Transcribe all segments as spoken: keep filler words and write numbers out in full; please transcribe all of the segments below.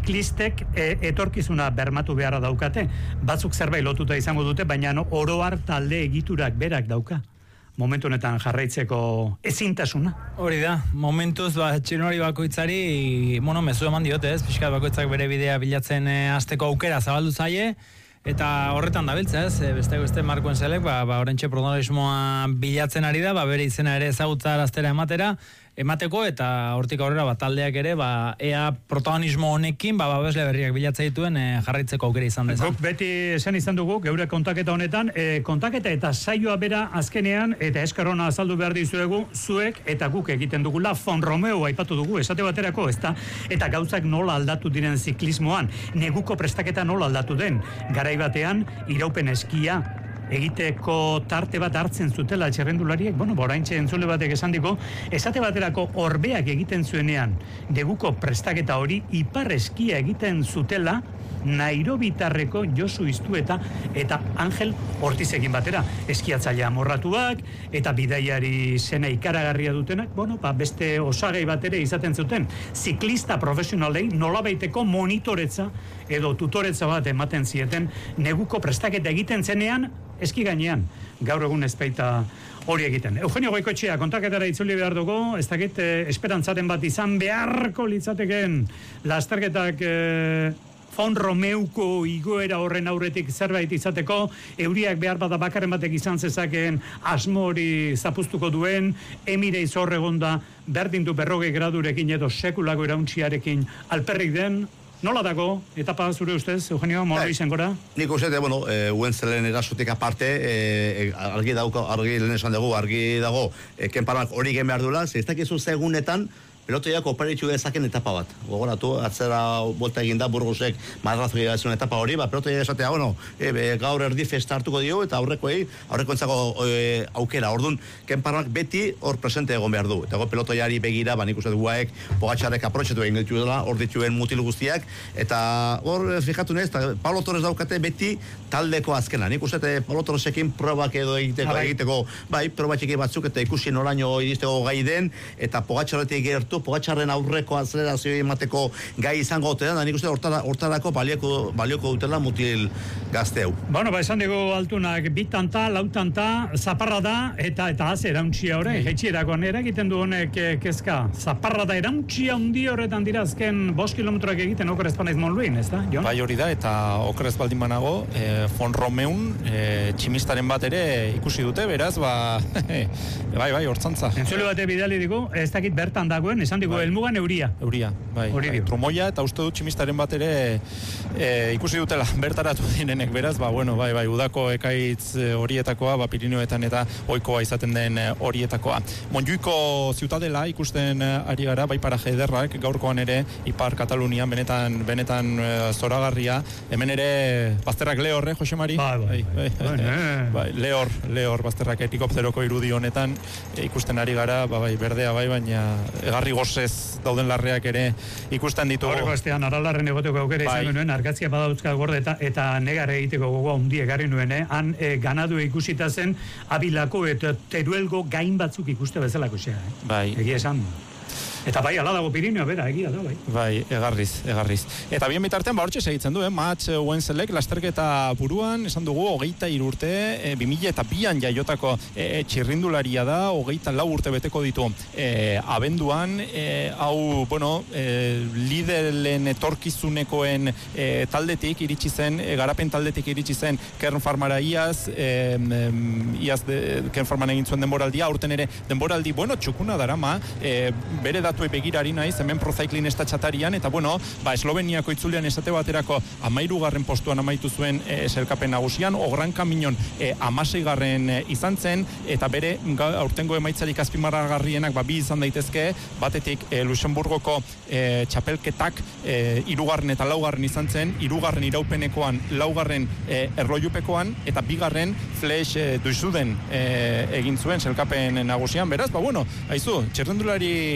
ziklistek e, etorkizuna bermatu beharra daukate. Batzuk zerbait lotuta izango dute, baina no, oro har talde egiturak berak dauka. Momentu honetan jarraitzeko ezintasuna. Hori da, momentuz ba, txirnori bakoitzari, bueno, mezu eman diote ez, pixkat bakoitzak bere bidea bilatzen e, hasteko aukera zabaldu zaie, eta horretan dabiltza ez, e, beste beste Markoen Selek, ba, ba orentxe protagonismoa bilatzen ari da, ba, bere izena ere ezagutzaraztera ematera, emateko eta hortik aurrera bat taldeak ere ba ea protagonismo honekin ba babesle berriak bilatza dituen e, jarraitzeko aukera izan dezan. Guk beti esan izan dugu geure kontaketa honetan, e, kontaketa eta saioa bera azkenean eta eskerrona azaldu behar dizuegu zuek eta guk egiten dugula Fon Romeo aipatu dugu esate baterako, ezta? Eta gauzak nola aldatu diren ziklismoan, neguko prestaketa nola aldatu den, garai batean iraupen eskia egiteko tarte bat hartzen zutela txerrendulariek, bueno, oraintxe entzule batek esan diko, esate baterako orbeak egiten zuenean, neguko prestaketa hori ipar eskia egiten zutela Nairobitarreko Josu Iztueta eta Angel Ortizekin batera. Eskiatzailea amorratuak eta bidaiari zena ikaragarria dutenak, bueno, ba, beste osagai bat ere izaten zuten. Ziklista profesionalei nolabaiteko monitoretza edo tutoretza bat ematen zieten neguko prestaketa egiten zenean eski gainean. Gaur egun ezpeita hori egiten. Eugenio Goikoetxea kontaketara itzuli behar dugu, ez dakit eh, esperantzaren bat izan beharko litzateken lasterketak eh, Fon Romeuko igoera horren aurretik zerbait izateko, euriak behar bada bakarren batek izan zezakeen asmo hori zapuztuko duen, Emireiz horregonda berdin du berrogei gradurekin edo sekulako irauntziarekin alperrik den, nola dago, etapa zure ustez, Eugenio, mola izen gora? Nik uste, bueno, e, uentzelen erasotik aparte, e, argi dauko, argi lehen esan dugu, argi dago, e, kenparmak hori gen behar duela, ez dakizu segunetan, pelotoiak oparitu dezaken etapa bat. Gogoratu, atzera bolta egin da Burgosek madrazo egin etapa hori, ba, pelotoiak esatea, bueno, e, be, gaur erdi festa hartuko dio, eta aurrekoei, aurreko entzako e, aukera. Orduan, kenparrak beti hor presente egon behar du. Eta go pelotoiari begira, ba, nik uste duguaek, Pogačarrek aprotxetu egin ditu dela, hor dituen mutil guztiak, eta hor, fijatu nez, Pablo Torres daukate beti taldeko azkena. Nik uste Pablo Torresekin probak edo egiteko, Arai. egiteko, bai, probatxeki batzuk, eta ikusi noraino iristeko gai den, eta Pogačarretik gertu Pogačarren aurreko azelerazioa emateko gai izango ote da, nik uste hortara, hortarako balioko, balioko dutela mutil gazteu. Bueno, ba, esan dugu altunak, bitanta, lautanta, zaparra da, eta eta az erauntxia hori, jetxierako nera egiten du honek e, kezka. Zaparra da erauntxia hundi horretan dira azken bost kilometroak egiten oker ezpanaiz Monluin, ez da, Jon? Bai hori da, eta oker ez baldin banago, e, Fon Romeun, e, tximistaren bat ere ikusi dute, beraz, ba, bai, bai, hortzantza. Entzule bate bidali digu, ez dakit bertan dagoen, esan digu, bai. Elmugan euria. Euria, bai. bai trumoia, eta uste dut tximistaren bat ere e, ikusi dutela bertaratu direnek, beraz, ba, bueno, bai, bai, udako ekaitz horietakoa, ba, Pirineoetan eta ohikoa izaten den horietakoa. Montjuiko ziutadela ikusten ari gara, bai paraje ederrak, gaurkoan ere, Ipar Katalunian, benetan, benetan e, zoragarria, hemen ere, bazterrak lehor, eh, Jose Mari? Bai, bai, bai, bai, bai, bai, lehor, lehor, bazterrak helikopteroko irudi honetan, e, ikusten ari gara, ba, bai, berdea, bai, baina egarri gozez dauden larreak ere ikusten ditugu. Horreko astean aralarren egoteko aukera bai. Izan nuen, argazkia badauzka gorde eta, eta negar egiteko gogoa hundi egarri nuen, eh? Han e, ganadu ikusita zen Abilako eta Teruelgo gain batzuk ikuste bezalako xea, eh? Bai. Egia esan. Eta bai, ala dago Pirineo, bera, egia da, bai. Bai, egarriz, egarriz. Eta bien bitartean, ba hortxe segitzen du, eh? Mats Wenzelek lasterketa buruan, esan dugu, hogeita irurte, e, bimila eta bian jaiotako e, txirrindularia da, hogeita lau urte beteko ditu e, abenduan, e, hau, bueno, e, lideren etorkizunekoen e, taldetik iritsi zen, e, garapen taldetik iritsi zen Kern Farmara iaz, e, e, iaz de, Kern Farman egin zuen denboraldia, aurten ere denboraldi, bueno, txukuna darama, e, bere da begirari naiz, hemen Procycling estatxatarian, eta bueno, ba, Esloveniako itzulean esate baterako amairugarren postuan amaitu zuen e, selkapen nagusian, ogran kaminon e, amaseigarren e, izan zen, eta bere ga, aurtengo emaitzarik azpimarragarrienak ba, bi izan daitezke, batetik e, Luxemburgoko e, txapelketak e, irugarren eta laugarren izan zen, irugarren iraupenekoan, laugarren e, erlojupekoan, eta bigarren Flash e, duizuden e, egin zuen selkapen nagusian, beraz, ba bueno, haizu, txerrendulari txuk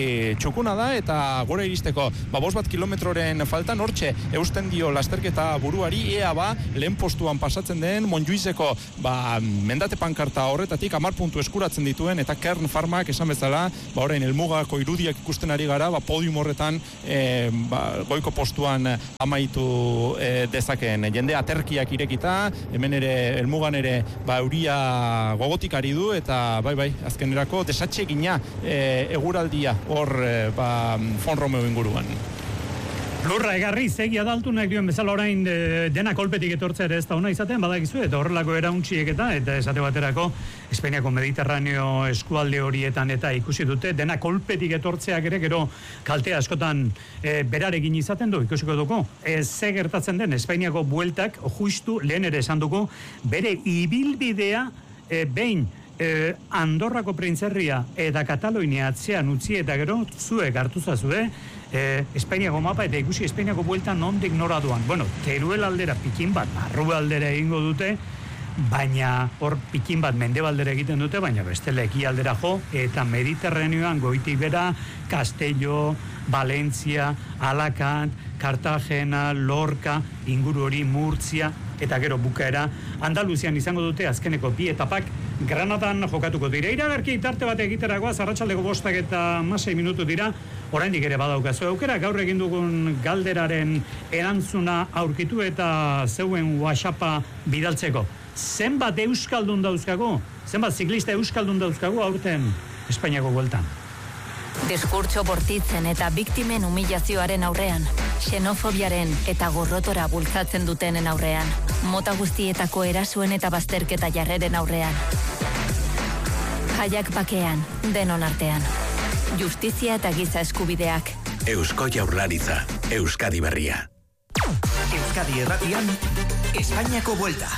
txukuna da, eta gora iristeko, ba, bost bat kilometroren faltan, hortxe, eusten dio lasterketa buruari, ea ba, lehen postuan pasatzen den, Montjuizeko, ba, mendate pankarta horretatik, amar puntu eskuratzen dituen, eta Kern Farmak esan bezala, ba, orain, elmugako irudiak ikusten ari gara, ba, podium horretan, e, ba, goiko postuan amaitu e, dezakeen. Jende aterkiak irekita, hemen ere, elmugan ere, ba, euria gogotik ari du, eta bai, bai, azkenerako desatxe gina e, eguraldia hor e, ba, Fon Romeo inguruan. Lurra egarri, zegia daltu nahi duen bezala orain de, dena kolpetik etortzea ere ez da ona izaten, badakizu, eta horrelako erauntxiek eta, eta esate baterako, Espainiako Mediterraneo eskualde horietan eta ikusi dute, dena kolpetik etortzeak ere, gero kaltea askotan e, berarekin izaten du, ikusiko dugu. E, ze gertatzen den, Espainiako bueltak, justu lehen ere esan dugu, bere ibilbidea e, behin, E, Andorrako printzerria eta Katalonia atzean utzi eta gero zuek hartu zazue e, Espainiako mapa eta ikusi Espainiako buelta nondik nora duan. Bueno, Teruel aldera pikin bat, Arrue aldera egingo dute, baina hor pikin bat mendebaldera egiten dute, baina bestela ekialdera jo, eta Mediterraneoan goitik bera, Castello, Valencia, Alacant, Cartagena, Lorca, inguru hori Murtzia, eta gero bukaera Andaluzian izango dute azkeneko bi etapak Granadan jokatuko dira. Iragarki tarte bat egiteragoa, arratsaldeko bostak eta hamasei minutu dira, oraindik ere badaukazu aukera, gaur egin dugun galderaren erantzuna aurkitu eta zeuen WhatsAppa bidaltzeko. Zenbat euskaldun dauzkago? Zenbat ziklista euskaldun dauzkago aurten Espainiako bueltan? Diskurtso bortitzen eta biktimen humilazioaren aurrean, xenofobiaren eta gorrotora bultzatzen dutenen aurrean, mota guztietako erasuen eta bazterketa jarreren aurrean. Jaiak bakean, denon artean. Justizia eta giza eskubideak. Eusko Jaurlaritza, Euskadi Berria. Euskadi Erratian, Espainiako Buelta.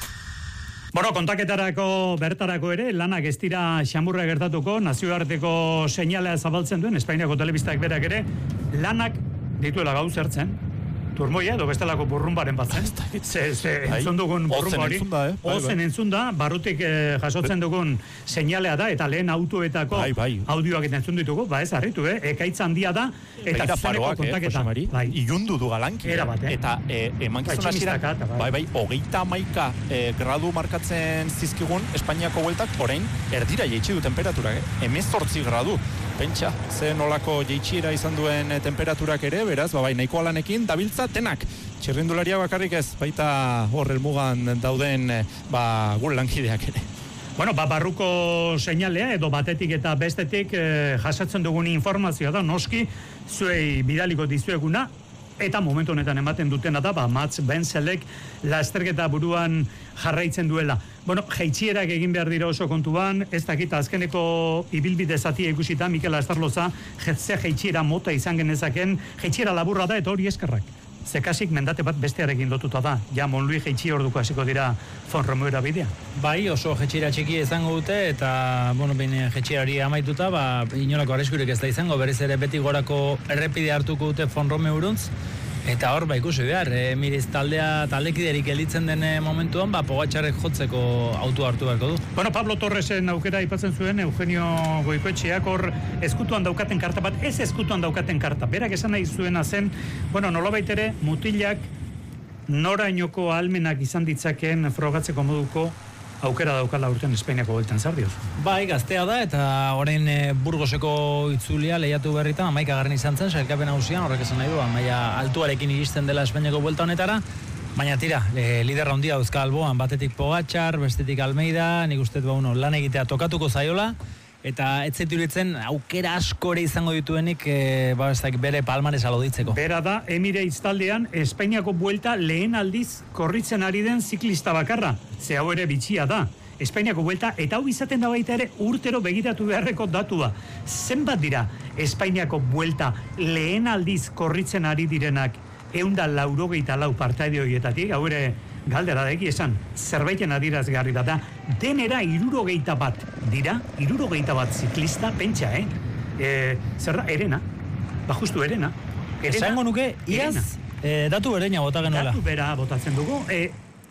Bueno, kontaketarako bertarako ere, lanak ez dira xamurra gertatuko, nazioarteko seinalea zabaltzen duen, Espainiako telebistak berak ere, lanak dituela gauz zertzen, turmoia edo bestelako burrumbaren batzen. Ze, ze, entzun dugun burrumba hori. Eh? Ozen entzun da, barrutik eh, jasotzen dugun seinalea da, eta lehen autoetako bai, bai. audioak entzun ditugu, ba ez harritu, eh? Ekaitz handia da, eta zuzeneko kontaketa. Eh, bai. Ilundu du galanki. Era bat, eh? Eta eh, emankizun hasiera, bai, bai, bai, hogeita hamaika eh, gradu markatzen zizkigun Espainiako bueltak, orain, erdira jeitsi du temperaturak, eh? Hemezortzi gradu. Pentsa, ze nolako jeitsiera izan duen temperaturak ere, beraz, ba, bai, nahiko alanekin, dabiltza tenak. Txirrindularia bakarrik ez, baita hor helmugan dauden, ba, gure lankideak ere. Bueno, ba, barruko seinalea edo batetik eta bestetik eh, jasatzen dugun informazioa da, noski, zuei bidaliko dizueguna, eta momentu honetan ematen dutena da, ba, Mats Benzelek lasterketa buruan jarraitzen duela. Bueno, jeitxierak egin behar dira oso kontuan, ez dakita azkeneko ibilbide zatia ikusita, Mikel Astarloza, ze jeitxiera mota izan genezaken, jeitxiera laburra da eta hori eskerrak. Zekasik mendate bat bestearekin lotuta da, ja Monlui jeitxi orduko hasiko dira Fon Romeora bidea. Bai, oso jetxiera txiki izango dute, eta, bueno, behin jetxierari amaituta, ba, inolako arriskurik ez da izango, berriz ere beti gorako errepide hartuko dute Fon Romeuruntz, eta hor, ba, ikusi behar, e, miriz taldea, taldekiderik elitzen den momentuan, ba, Pogatxarrek jotzeko autua hartu beharko du. Bueno, Pablo Torresen aukera aipatzen zuen, Eugenio Goikoetxeak hor eskutuan daukaten karta bat, ez eskutuan daukaten karta. Berak esan nahi zuena zen, bueno, nolabait ere, mutilak norainoko ahalmenak izan ditzakeen frogatzeko moduko aukera daukala urten Espainiako bueltan, zer diozu? Bai, gaztea da, eta orain e, Burgoseko itzulia lehiatu berritan, amaika garren izan zen, sailkapen nagusian, horrek esan nahi du, amaia altuarekin iristen dela Espainiako buelta honetara, baina tira, e, liderra handia dauzka alboan, batetik Pogačar, bestetik Almeida, nik uste ba, uno, lan egitea tokatuko zaiola, eta ez zaituritzen aukera askore izango dituenik e, ba, bere palmares aloditzeko. Bera da, Emirates taldean Espainiako buelta lehen aldiz korritzen ari den ziklista bakarra. Ze hau ere bitxia da. Espainiako buelta, eta hau izaten da baita ere urtero begiratu beharreko datua. Zenbat dira Espainiako buelta lehen aldiz korritzen ari direnak eunda laurogeita lau partaide horietatik, hau ere galdera da egi esan, zerbaiten adirazgarri da da, denera irurogeita bat dira, irurogeita bat ziklista, pentsa, eh? E, zer da, erena, ba justu erena. Esango nuke, iaz, e, datu bereina bota genuela. Datu bera botatzen dugu, e,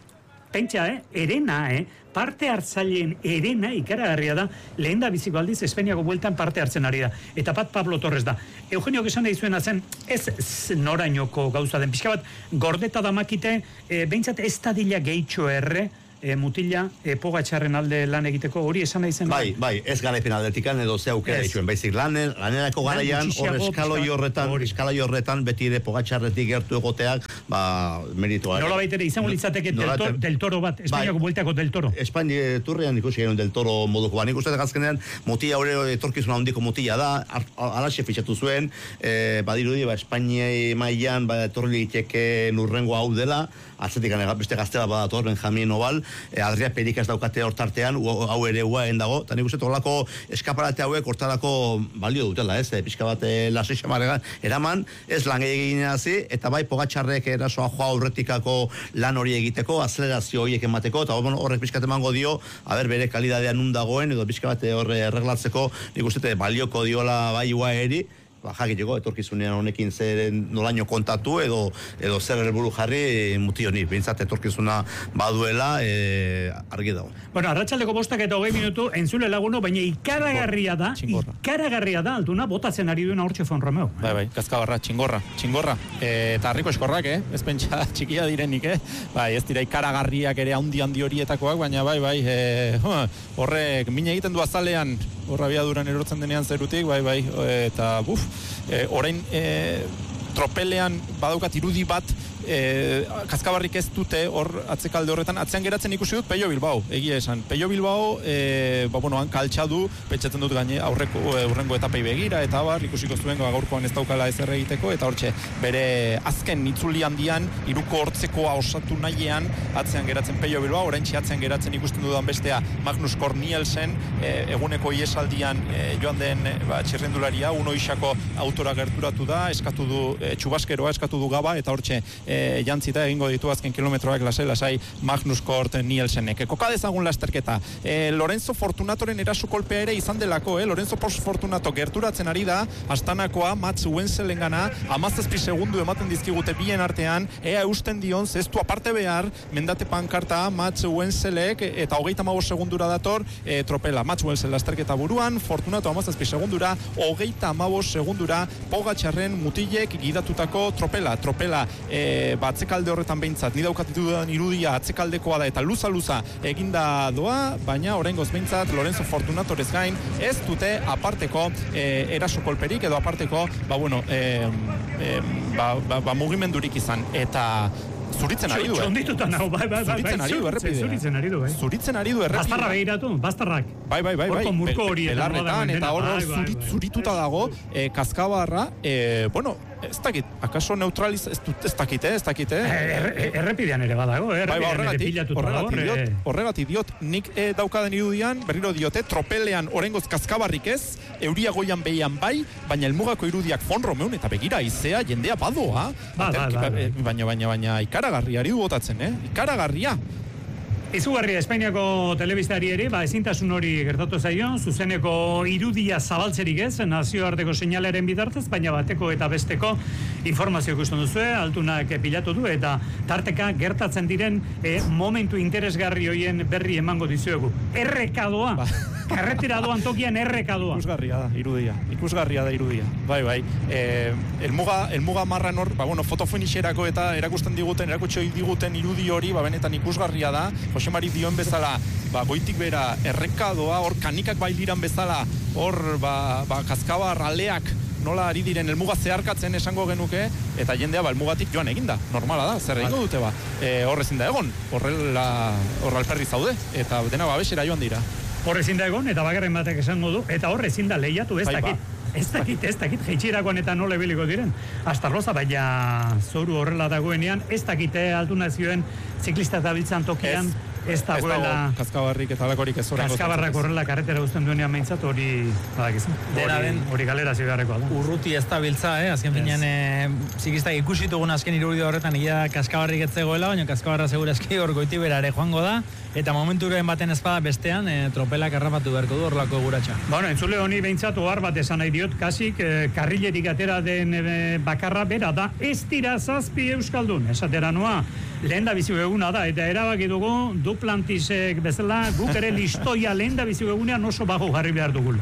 pentsa, eh, erena, eh, parte hartzaileen erena ikaragarria da, lehen da biziko aldiz Espainiako bueltan parte hartzen ari da. Eta bat Pablo Torres da. Eugenio esan da izuena zen, ez norainoko gauza den, pixka bat, gordeta damakite, e, behintzat ez dadila gehitxo erre, E, mutila, e, Pogačarren alde lan egiteko, hori esan nahi zen? Bai, bai, ez garaipen aldetikan edo ze aukera dituen, baizik lanen, lanerako garaian, hor eskaloi horretan, eskaloi horretan, beti ere Pogačarretik gertu egoteak, ba, meritoa. Nola baitere, izango litzateke del, tor, del Toro bat, Espainiako bai, bueltako del Toro. Espainia turrean ikusi genuen del Toro moduko, ba, nik uste azkenean, mutila hori etorkizuna handiko mutila da, alaxe fitxatu zuen, e, badirudi, ba, Espainia mailan, ba, etorri liteke nurrengo hau dela, atzetik beste gaztela badator, Benjamin Oval, eh, Adria Perikas daukate hortartean, hau ere uaen dago, eta nik uste horrelako eskaparate hauek hortarako balio dutela, ez, e, pixka bat e, lasei xamarregan eraman, ez lan egin hazi, eta bai Pogačarrek erasoa joa aurretikako lan hori egiteko, azelerazio horiek emateko, eta bueno, horrek pixkat emango dio, haber bere kalidadea nun dagoen, edo pixka bat horre erreglatzeko, nik uste balioko diola bai uaeri, ba, jakiteko, etorkizunean honekin zer nolaino kontatu edo edo zer helburu jarri muti honi, behintzat etorkizuna baduela e, argi dago. Bueno, arratsaldeko bostak eta hogei minutu entzule laguno, baina ikaragarria da, txingorra. ikaragarria da, altuna, botatzen ari duena hortxe Fon Romeo. Bai, bai, kaskabarra, txingorra, txingorra. E, eta harriko eskorrak, eh? Ez pentsa txikia direnik, eh? Bai, ez dira ikaragarriak ere handi handi horietakoak, baina bai, bai, e, horrek min egiten du azalean, horra biaduran erortzen denean zerutik, bai, bai, eta buf, e, orain e, tropelean badaukat irudi bat, e, kaskabarrik ez dute hor atzekalde horretan, atzean geratzen ikusi dut Pello Bilbao, egia esan. Pello Bilbao, e, ba, bueno, han kaltsa du, pentsatzen dut gaine aurreko, e, urrengo etapei begira, eta bar, ikusiko zuen gaurkoan ez daukala ezer egiteko, eta hortxe, bere azken itzuli handian, iruko hortzekoa osatu nahiean, atzean geratzen Pello Bilbao, oraintxe atzean geratzen ikusten dudan bestea Magnus Cort Nielsen, e, eguneko iesaldian e, joan den e, ba, txirrindularia, uno isako autora gerturatu da, eskatu du e, txubaskeroa, eskatu du gaba, eta hortxe e, jantzita egingo ditu azken kilometroak lasai lasai Magnus Cort Nielsenek. Koka dezagun lasterketa. E, Lorenzo Fortunatoren erasu kolpea ere izan delako, eh? Lorenzo Fortunato gerturatzen ari da, Astanakoa Mats Wenselengana, hamazazpi segundu ematen dizkigute bien artean, ea eusten dion, zestu aparte behar, mendate pankarta Mats Wenselek, eta hogeita hamabost segundura dator, e, tropela. Mats Wensel lasterketa buruan, Fortunato hamazazpi segundura, hogeita hamabost segundura, Pogačarren mutilek gidatutako tropela. Tropela, e, ba, atzekalde horretan behintzat, ni daukatitu dudan irudia atzekaldekoa da eta luza-luza eginda doa, baina oraingoz behintzat Lorenzo Fortunatorez gain ez dute aparteko e, eraso kolperik edo aparteko, ba bueno, e, e, ba, ba, ba, mugimendurik izan, eta zuritzen ari du, eh? Txonditutan hau, bai, bai, bai. Zuritzen ari du, errepidea. Zuritzen ari du, eh? Zuritzen ari du, errepidea. Bastarra begiratu, bastarrak. Bai, bai, bai, bai. Horko murko hori. Belarretan, eta hor zurituta dago, eh, kaskabarra, eh, bueno, ez dakit, akaso neutraliz, ez dut, ez dakit, eh, ez dakit, eh? Errepidean ere badago, eh? Bai, ba, horregatik, pilatuta dago. horregatik diot, horregatik diot, nik eh, daukaden irudian, berriro diote, tropelean orengoz kaskabarrik ez, euria goian behian bai, baina elmugako irudiak Fon Romeun eta begira izea jendea badoa, ba, ba, ba, ba. baina, baina, baina, ikaragarria ari du botatzen, eh? Ikaragarria! Izugarria Espainiako telebistari ere, ba, ezintasun hori gertatu zaio, zuzeneko irudia zabaltzerik ez, nazioarteko seinaleren bitartez, baina bateko eta besteko informazio ikusten duzue, altunak pilatu du, eta tarteka gertatzen diren e, momentu interesgarri hoien berri emango dizuegu. Errekadoa! Ba. Karretera doan tokian errekadoa. Ikusgarria da, irudia. Ikusgarria da, irudia. Bai, bai. E, elmuga, elmuga marran hor, ba, bueno, fotofinixerako eta erakusten diguten, erakutxo diguten irudi hori, ba, benetan ikusgarria da. Jose Mari dioen bezala, ba, goitik bera errekadoa, hor kanikak bailiran bezala, hor, ba, ba, kaskabar aleak, nola ari diren elmuga zeharkatzen esango genuke, eta jendea ba, elmugatik joan eginda, normala da, zer egingo dute ba. E, hor ezin da egon, horrela, horra alperri zaude, eta dena babesera joan dira. Hor ezin da egon, eta bakarren batek esango du, eta hor ezin da lehiatu, ez dakit. Ez dakit, ez dakit, jeitxirakoan eta nola ebiliko diren. Astarroza, baina zoru horrela dagoenean, ez dakite altu nazioen ziklista dabiltzan tokian, ez, ez dagoela... Kaskabarrik eta alakorik ez horrengo. Kaskabarrak horrela karretera uzten duenean behintzat, hori, badakizu, hori, hori galera zibeharrekoa da. Urruti ez dabiltza, eh? Azken finean, e, ziklistak ikusitugun azken irudi horretan, ia kaskabarrik ez zegoela, baina kaskabarra segurazki hor goitibera ere joango da, eta momenturen baten ezpada bestean, e, tropelak errapatu beharko du horrelako guratxa. Bueno, entzule honi behintzat ohar bat esan nahi diot, kasik, e, karrilerik atera den e, bakarra bera da, ez dira zazpi euskaldun, esatera noa, lehen da bizi eguna da, eta erabaki dugu Duplantisek bezala, guk ere listoia lehen da bizi egunean oso bago jarri behar dugula.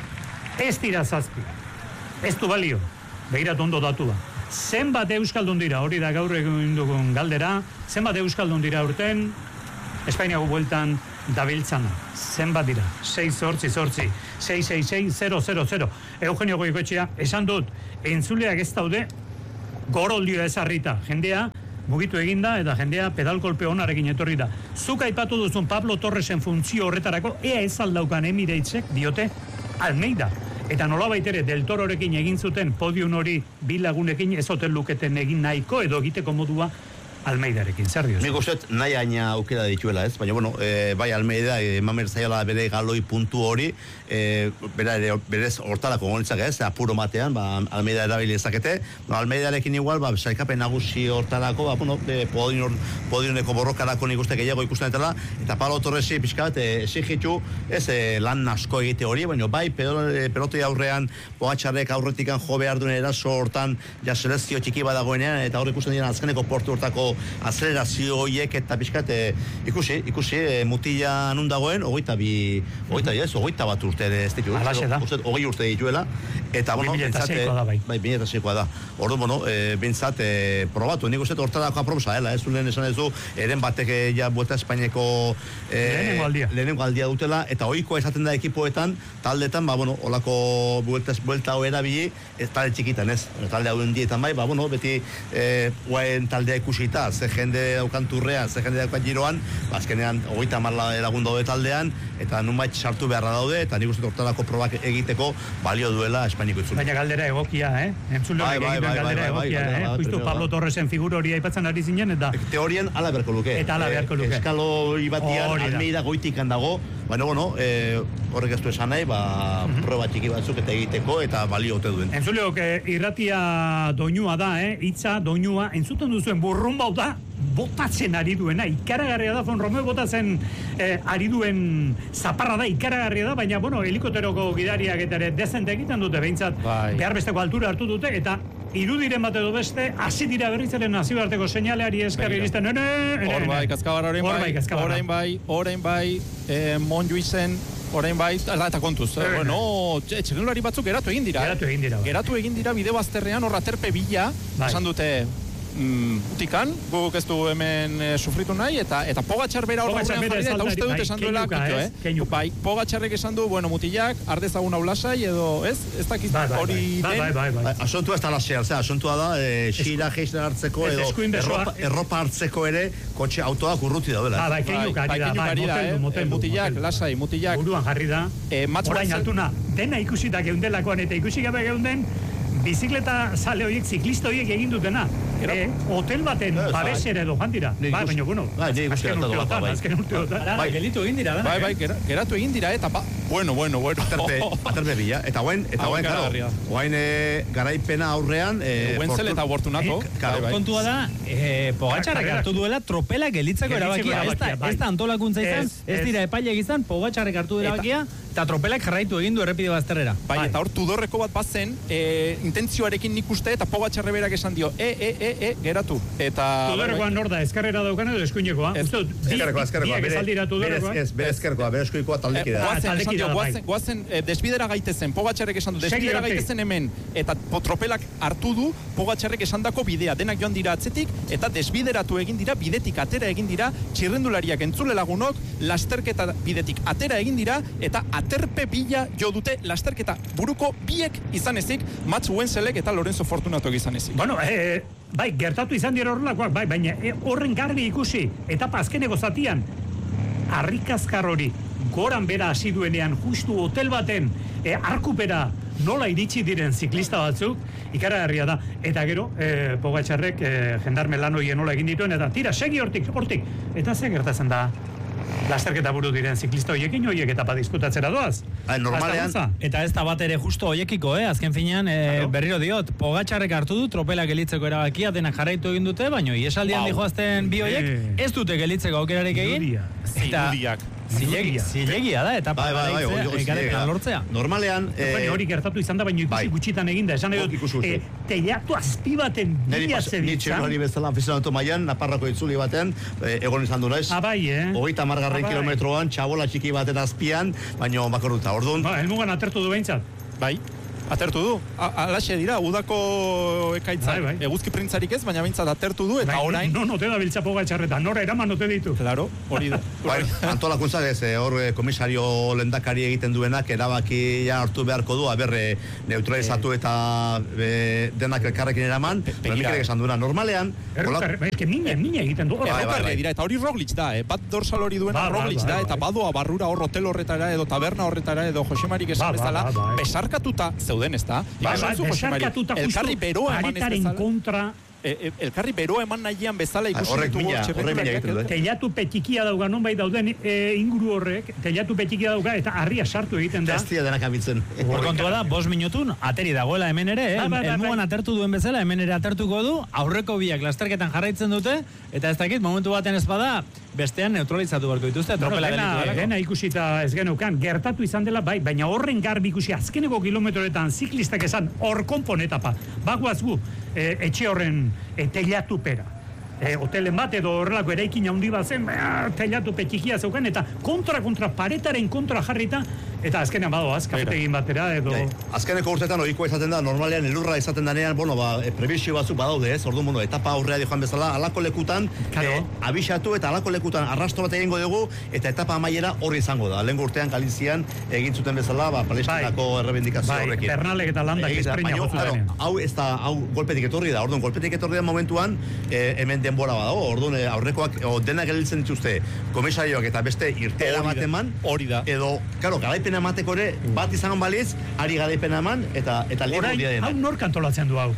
Ez dira zazpi, ez du balio, begirat ondo datua. Zenbat euskaldun dira, hori da gaur egin dugun galdera, zenbat euskaldun dira urten, Espainiako bueltan dabiltzana. Zenbat dira, sei zortzi zortzi, sei sei sei zero zero zero. Eugenio Goikoetxea, esan dut, entzuleak ez daude, goroldioa ezarrita, jendea, mugitu eginda eta jendea pedalkolpe onarekin etorri da. Zuk aipatu duzun Pablo Torresen funtzio horretarako, ea ez aldaukan Emiratesek diote Almeida. Eta nolabait ere Del Tororekin egin zuten podium hori bi lagunekin ez oten luketen egin nahiko edo egiteko modua Almeidarekin, zer diozu? Nik uste nahi aina aukera dituela, ez? Baina, bueno, e, bai Almeida, eman berzaiola bere galoi puntu hori, e, bera ere, berez hortarako gonitzak, ez? Apuro matean, ba, Almeida erabili ezakete. Ba, Almeidarekin igual, ba, saikapen nagusi hortarako, ba, bueno, e, podium, podiumeko borrokarako nik uste gehiago ikusten etela, eta Pablo Torresi pixka bat, e, exigitu, ez, e, lan asko egite hori, baina bai, pelotoi aurrean, Pogačarrek aurretikan jo behar duen eraso hortan, ja selezio txiki badagoenean, eta hor ikusten dira azkeneko portu hortako azelerazio horiek eta pixkat e, ikusi, ikusi, e, mutila nun dagoen, ogeita bi, ogeita bi ez, ogeita bat urte ere ez ditu, ogei urte dituela, eta, bueno, bintzat, da, bai. Bai, bin eta seikoa da. Ordu, bueno, e, bintzat, e, probatu, nik uste hortarako aproposa, dela, ez zulen esan ez du, eren batek ja Vuelta Espainiako e, lehenengo aldia. lehenengo aldia dutela, eta ohikoa esaten da ekipoetan, taldetan, ba, bueno, olako Vuelta, Vuelta hau erabili, ez talde txikitan, ez, talde hau dietan bai, ba, bueno, beti, e, guain taldea ikusita, ze jende daukan turrean, ze jende daukan giroan, azkenean hogeita hamar lagun daude taldean, eta nunbait sartu beharra daude, eta nik uste hortarako probak egiteko balio duela Espainiko itzuli. Baina galdera egokia, eh? Entzun Bai, lorek bai, egiten bai, galdera bai, bai, egokia, bai, bai, eh? bai, Justu bai, Pablo bai. Torresen figur hori aipatzen ari zinen, eta Teorian ala beharko luke. Eta hala beharko luke. E, eskalo ibatian, Hori da. Almeida goitikan dago, baina, bueno, e, horrek ez du esan nahi, ba, proba txiki batzuk eta egiteko, eta balio ote duen. Entzuleok, eh, irratia doinua da, eh? Hitza doinua, entzuten duzuen burrumbau da, botatzen ari duena, ikaragarria da, Fon Romeo botatzen eh, ari duen zaparra da, ikaragarria da, baina, bueno, helikoteroko gidariak eta ere dezente egiten dute, behintzat, Bai. behar besteko altura hartu dute, eta irudiren bat edo beste, hasi dira berritzaren nazioarteko seinaleari esker iristen, ene, ene, Hor bai, Kazkabarra orain Hor bai, bai, Kazkabarra. orain bai, orain bai, eh, Monjuizen, orain bai, ala eta kontuz. Eh, Eh, bueno, txirrindulari batzuk geratu egin dira. Geratu egin dira, bai. Geratu egin dira bide bazterrean horra terpe bila, Bai. esan dute, mm, utikan, guk ez du hemen e, sufritu nahi, eta eta Pogačar bera hor Pogačar aurrean bera jarri da, eta esaltari, uste dut bai, esan duela keinuka, kitxo, ez? eh? Keinuka. Bai, Pogačarrek esan du, bueno, mutilak, ardezagun hau lasai, edo, ez? Ez dakit Bai, bai, hori bai, bai, den. bai, bai. Ba, Asuntua ez da lasean, ze, asuntua da, e, xira geizten hartzeko, Ez, edo eskuin besoa- erropa, erropa hartzeko ere, kotxe autoak urruti daudela. Ah, bai, keinuka ari da, bai, keinuka ari da, moteldu, eh? moteldu, Mutilak, moteldu. lasai, mutilak. Buruan jarri da, Eh, Mats orain Watson- altuna, dena ikusita geundelakoan eta ikusi gabe geunden, bizikleta sale horiek, ziklista horiek egin dutena. Gero? Eh, hotel baten Ez, babesera edo joan dira. Nik Bai, ikusi- baina, bueno, Bai, nik ikusi azken dut, urteotan, bai. azken urteotan. Bai, gelitu egin dira, Bai, bai, gera- geratu egin dira, eta ba, bueno, bueno, bueno. Aterpe, aterpe bila. Eta guain, eta Hau guain, claro, ikaragarria. guain e, garaipena aurrean... E, Wenzel eta Fortunato. Eh, claro, Bai, bai. Kontua da, eh, Pogačarrak Karrerak. hartu duela tropela gelitzeko Gelitzeko erabakia. Ez da, erabakia, bai. ez da antolakuntza izan, Ez, ez ez. dira epaileak izan, Pogačarrak hartu du Eta- erabakia, eta tropelak jarraitu egin du errepide bazterrera. Bai, Bai. eta hor Tudorreko bat bazen, e, intentzioarekin nik uste, eta Pogačarre berak esan dio, e, e, e, e, geratu. Eta... Tudorrekoan nor da, eskarrera daukan edo eskuinekoa. Ez, Uste dut, bi- Ezkerrekoa, ezkerrekoa. biak bere- esaldira berez- Tudorrekoa. Ez, bere ezkerrekoa, bere eskuikoa Eh, taldekidea. Ah, Guazen, esan taldekidea dio, da, bai. guazen, guazen eh, desbidera gaitezen, Pogačarrek esan du, Segi desbidera hortik. gaitezen hemen, eta po- tropelak hartu du, Pogačarrek esandako bidea, denak joan dira atzetik, eta desbideratu egin dira, bidetik atera egin dira, txirrendulariak entzule lagunok, lasterketa bidetik atera egin dira, eta aterpe bila jo dute lasterketa buruko biek izan ezik, Mats Wenzelek eta Lorenzo Fortunato izan ezik. Bueno, eh, bai, gertatu izan dira horrelakoak, bai, baina eh, horren garbi ikusi, etapa azkeneko zatian, harrikazkar hori, goran bera hasi duenean, justu hotel baten, eh, arkupera nola iritsi diren ziklista batzuk, ikaragarria da. Eta gero, eh, Pogačarrek eh, jendarme lan horien nola egin dituen, eta tira, segi hortik, hortik. Eta ze gertatzen da, lasterketa buru diren ziklista horiekin horiek etapa disputatzera doaz. Bai, normalean- Hasta gauza. Eta ez da bat ere justo hoiekiko, eh? Azken finean, eh, Claro. berriro diot, Pogačarrek hartu du, tropela gelitzeko erabakia, denak jarraitu egin dute, baina iesaldian Wow. dijoazten bi hoiek, Eh. ez dute gelitzeko aukerarik egin. Irudia. Eta Irudiak. Zilegi, zilegia da, eta Bai, bai, bai, hori- hori zilegia da. lortzea. Normalean, Baina hori gertatu izan da, baina ikusi bai. gutxitan eginda. Esan Hori dut, ikusi eh, teilatu azpi baten niri bila pas- ni zebiltzan. txirulari bezala aficionatu mailan, Naparrako itzuli baten, eh, egon izan du naiz. Ah, bai, eh? Hogeita hamargarren Ah, bai. kilometroan, txabola txiki baten azpian, baino bakorruta, orduan. Ba, helmugan atertu du behintzat. Bai, atertu du. A- Alaxe dira, udako ekaitzak. Bai, bai. Eguzki printzarik ez, baina behintzat atertu du, eta Bai, orain... No, no te da biltza poga etxarreta, nora eraman note ditu. Claro, hori da. Bai, antolakuntzak ez, eh, hor eh, komisario lendakari egiten duenak erabakia hartu beharko du, aberre neutralizatu eta eh, denak elkarrekin eraman, begira. Nik esan duena, normalean, Errokarri, bai, eske mina, mina egiten du. Bai, bai, Errokarria bai. dira, eta hori Roglic da, eh? Bat dorsal hori duena Ba, ba, Roglic ba, da, ba, eta bai. badoa barrura hor hotel horretara edo taberna horretara edo Josemarik esan Ba, ba, bezala, ba, ba, bai. besarkatuta zeuden ez da? Ba, Esan ba, zu, Josemari, besarkatuta elkarri justu beroa eman ez paretaren bezala, kontra, e, e, elkarri beroa eman nahian bezala ikusi Horrek ditugu mina, horrek mina egiten du, eh? teilatu petikia dauga, non bai dauden e, inguru horrek, teilatu petikia dauga, eta harria sartu egiten da. ez dira denak abitzen. Hor kontua da, bost minutun, ateri dagoela hemen ere, eh? Bai, bai, bai, Helmugan bai. atertu duen bezala, hemen ere atertuko du, aurreko biak lasterketan jarraitzen dute, eta ez dakit, momentu baten ez bada, bestean neutralizatu beharko dituzte, Bueno, tropela dena, gelditu delako. dena ikusita ez geneukan, gertatu izan dela, bai, baina horren garbi ikusi azkeneko kilometroetan ziklistak esan hor konpon etapa. Bagoaz gu, e, etxe horren e, teilatu pera. E, hotelen bat edo horrelako eraikin handi bat zen, bea, teilatu petikia zeukan, eta kontra-kontra paretaren kontra jarrita, eta azkenean badoaz, kafetegin batera, edo... Bai, azkeneko urtetan ohikoa izaten da, normalean elurra izaten danean, bueno, ba, e, prebizio batzuk badaude ez, orduan, bueno, etapa aurrea joan bezala, alako lekutan, Claro. e, abisatu eta alako lekutan arrasto bat egingo dugu, eta etapa amaiera hori izango da. Lehengo urtean Galizian egin zuten bezala, ba, Palestinako errebindikazio Bai, horrekin. Bernalek eta Landak Egia da, esprina baina, jotzu claro, denean. hau ez da, hau golpetik etorri da, orduan, golpetik etorri da momentuan, e, hemen denbora badago, orduan, e, aurrekoak, o, denak gelditzen dituzte, komisarioak eta beste irteera Hori bat da, eman, hori da. edo, claro, garaipena emateko ere, bat izango baliz, ari garaipena eman, eta, eta libre Orain, dira hau denak. nork antolatzen du hau?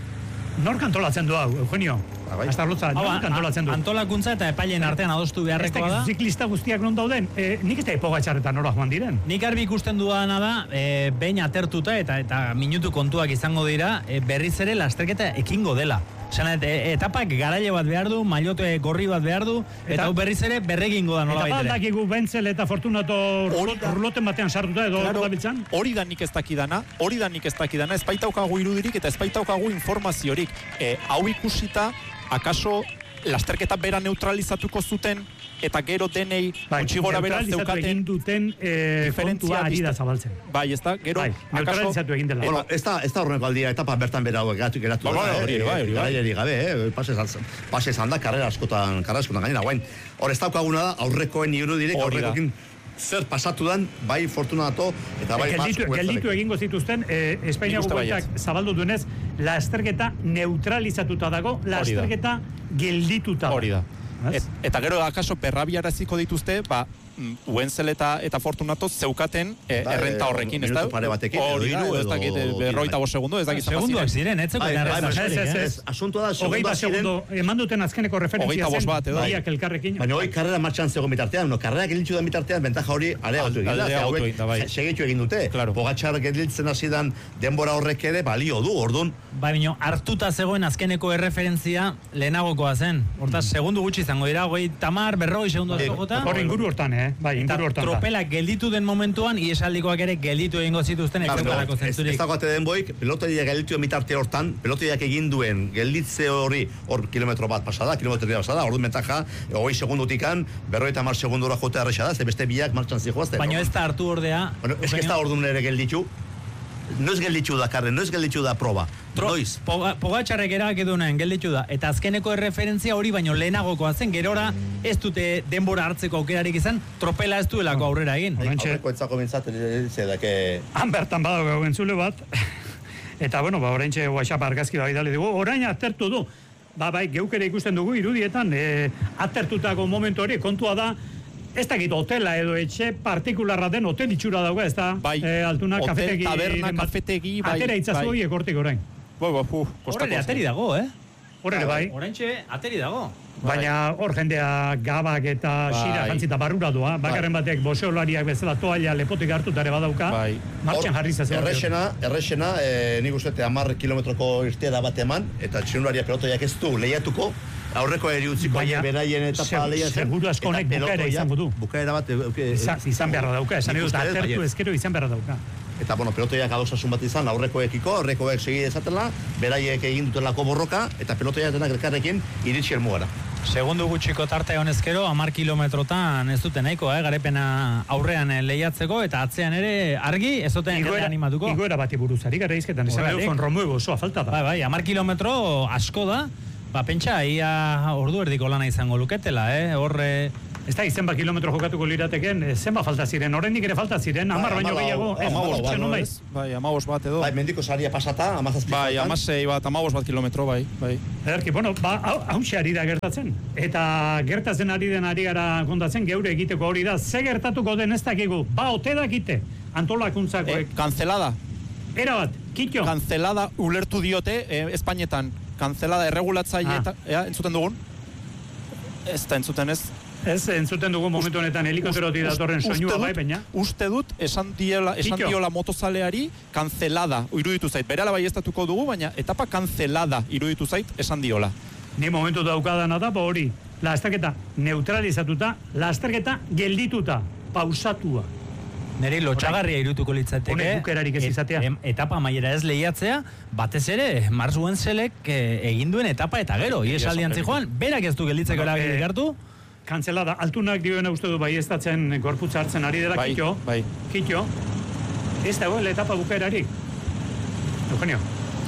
Nork antolatzen du hau, Eugenio? Ba, bai. Astarlotza, Hau, nork antolatzen du? antolakuntza eta epailen artean adostu Ez beharrekoa da. dakit ziklista guztiak non dauden, e, nik ez da epogatxarretan nora joan diren. Nik argi ikusten dudana da, e, behin atertuta eta eta minutu kontuak izango dira, e, berriz ere lasterketa ekingo dela. Esan, e, etapak garaile bat behar du, mailote gorri bat behar du, eta, Eta- hau berriz ere berregingo da nola Eta baitere. baldakigu Bentzel eta Fortunato Hori da. ruloten batean sartuta edo Claro, hor dabiltzan. hori da nik ez dakidana, hori da nik ez dakidana, ez baitaukagu irudirik eta ez baitaukagu informaziorik. E, hau ikusita, akaso lasterketa bera neutralizatuko zuten, eta gero denei gutxi gora bera neutralizatu egin zeukaten duten e, diferentzia kontua ari da dista- zabaltzen. Bai, ez da, gero Bai, akaso... neutralizatu egin dela. Bueno, ez da, ez da horrenko aldia, etapa bertan bera geratu, geratu Ba, da, bai, hori ere bai, hori bai. garaileri gabe, eh? Pase izan- pase izan da, karrera askotan, karrera askotan gainera, guain. Hor ez daukaguna da, aurrekoen irudirik, Hori da. aurrekoekin zer pasatu dan, bai Fortunato, eta bai gelditu, Mas gelditu egingo zituzten, e, Espainiako Nik uste bueltak zabaldu duenez, lasterketa neutralizatuta dago, lasterketa geldituta. Hori da. Ez? Et, eta gero akaso perrabiaraziko dituzte, ba, mm, Wenzel eta, eta Fortunato zeukaten e, Bai, errenta horrekin, ez da? minutu pare batekin, edo Hori da, hiru, edo ez edo dakit, bi, berroita bai. bo segundo, ez dakit zenbat Segunduak ziren. ziren, etzeko Bai, bai, erraza bai, zerik, ez, eh? ez. Asuntoa da, Hogei segunda bat ziren, segundo, eman duten azkeneko referentzia Hogeita bost zen, bat, edo. biak elkarrekin. baina hoi karrera martxan zegoen bitartean, no, karrera gelditu den bitartean, bentaja hori areagatu egin da, Areagotu ze hauek egin da, bai. segitu egin dute. Claro. Pogačar gelditzen hasi dan denbora horrek ere balio du, orduan, Bai, bino, hartuta zegoen azkeneko erreferentzia lehenagokoa zen. Hortaz, segundu gutxi izango dira, goi tamar, berroi segundu Bai, asko jota. Hor inguru hortan, eh? Bai, Eta inguru hortan. da. tropela gelditu den momentuan, iesaldikoak ere gelditu egingo zituzten, ez Claro, zeukalako ez, ez zentzurik. dagoate den boik, peloteria gelditu den bitarte hortan, peloteriak egin duen gelditze hori, hor kilometro bat pasada, kilometro pasada, orduan bentaja, hogei segundutikan, berroita mar segundura jotea erresa da, ze beste biak martxan zijoazten. Baina ez da hartu ordea. Bueno, ez que ez da orduan ere gelditu, noiz gelditu da karren, noiz gelditu da proba, Tro- noiz. Poga, Pogatxarrek erabaki duenean gelditu da. Eta azkeneko erreferentzia hori baino lehenagokoa zen, gerora ez dute denbora hartzeko aukerarik izan, tropela ez duelako aurrera egin. Oraintxe- Aurreko entzako bintzat, zedake... Han bertan badago entzule bat. Eta, bueno, ba, oraintxe WhatsApp argazki bai dali dugu. Orain atertu du. Ba, bai, geuk ere ikusten dugu irudietan, e, atertutako momentu hori, kontua da, ez dakit hotela edo etxe partikularra den hotel itxura dauka, ez da? Bai, E, altuna hotel, kafetegi. taberna, bat- kafetegi, bai, Atera itzazu bai. horiek hortik orain. Bo, bo, fu, Horre kostako. ateri dago, eh? Horre bai. Oraintxe ateri dago. Baina hor jendea gabak eta Bai. xira jantzita barrura doa, bakarren batek boxeolariak bezala toalla lepotik hartuta ere badauka, Bai. martxan jarri zazen. Errexena, errexena, e, nik uste hamar kilometroko irteera bat eman, eta txirrindularia pelotoiak ez du lehiatuko, aurreko eri utziko Baina, beraien etapa seg- lehiatzen. seguru asko honek eta bukaera pelotoiak izango du. Bukaera bat... e, Izan, izan beharra dauka, esan nik edo uste dut, atertu baietz. ezkero izan beharra dauka. Eta, bueno, pelotoiak adosasun bat izan, aurrekoekiko, aurrekoek segi dezatela, beraiek egin dutelako borroka, eta pelotoiak denak elkarrekin iritsi helmugara. Segundu gutxiko tarte honezkero, hamar kilometrotan ez dute nahiko, eh, garepena aurrean eh, lehiatzeko, eta atzean ere argi ez duten jende animatuko. Igoera bati buruzari gara izketan, esan Horregatik. edo Fon Romeo osoa falta da. Bai, bai, hamar kilometro asko da, ba, pentsa, ia ordu erdiko lana izango luketela, eh, horre... Ez da, izenba kilometro jokatuko lirateken, eh, zenba falta ziren, horrendik ere falta ziren, hamar baino hamalau, gehiago, ez, hamalau, hamabost, bai, zenbait. ez? Bai, amabos bat edo. Bai, mendiko saria pasata, amazazpi Bai, faltan. amasei bat, amabos bat kilometro, bai, bai. Ederki, bueno, ba, hau- hauxe ari da gertatzen. Eta gertatzen ari den ari gara kontatzen, geure egiteko hori da, ze gertatuko den ez dakigu, ba, ote dakite, antolakuntzakoek. Eh, kanzelada, Era bat, kitxo. kanzelada ulertu diote eh, Espainetan. Kanzelada erregulatzaile Ah. eta, ea, entzuten dugun? Ez da entzuten ez. Ez, entzuten dugu momentu honetan helikopterotik Ust- datorren uste soinua dut- bai, baina. Uste dut, esan diola, esan Kitxo. diola motozaleari kanzelada iruditu zait. Berala bai estatuko dugu, baina etapa kanzelada iruditu zait esan diola. Ni momentu daukadana da, ba hori, lasterketa neutralizatuta, lasterketa geldituta, pausatua. Neri lotxagarria irutuko litzateke. Honek bukerarik ez et- izatea. em- etapa maiera ez lehiatzea, batez ere, Mars Wenzelek eh, egin duen etapa eta gero, iesaldian zijoan, berak ez du gelditzeko Bueno, eragilik eh, hartu. Kantzelada, altunak dioena uste du bai ez datzen gorputza hartzen ari dela, Bai, kitxo. bai. Kitxo. Ez dagoela etapa bukaerarik. Eugenio.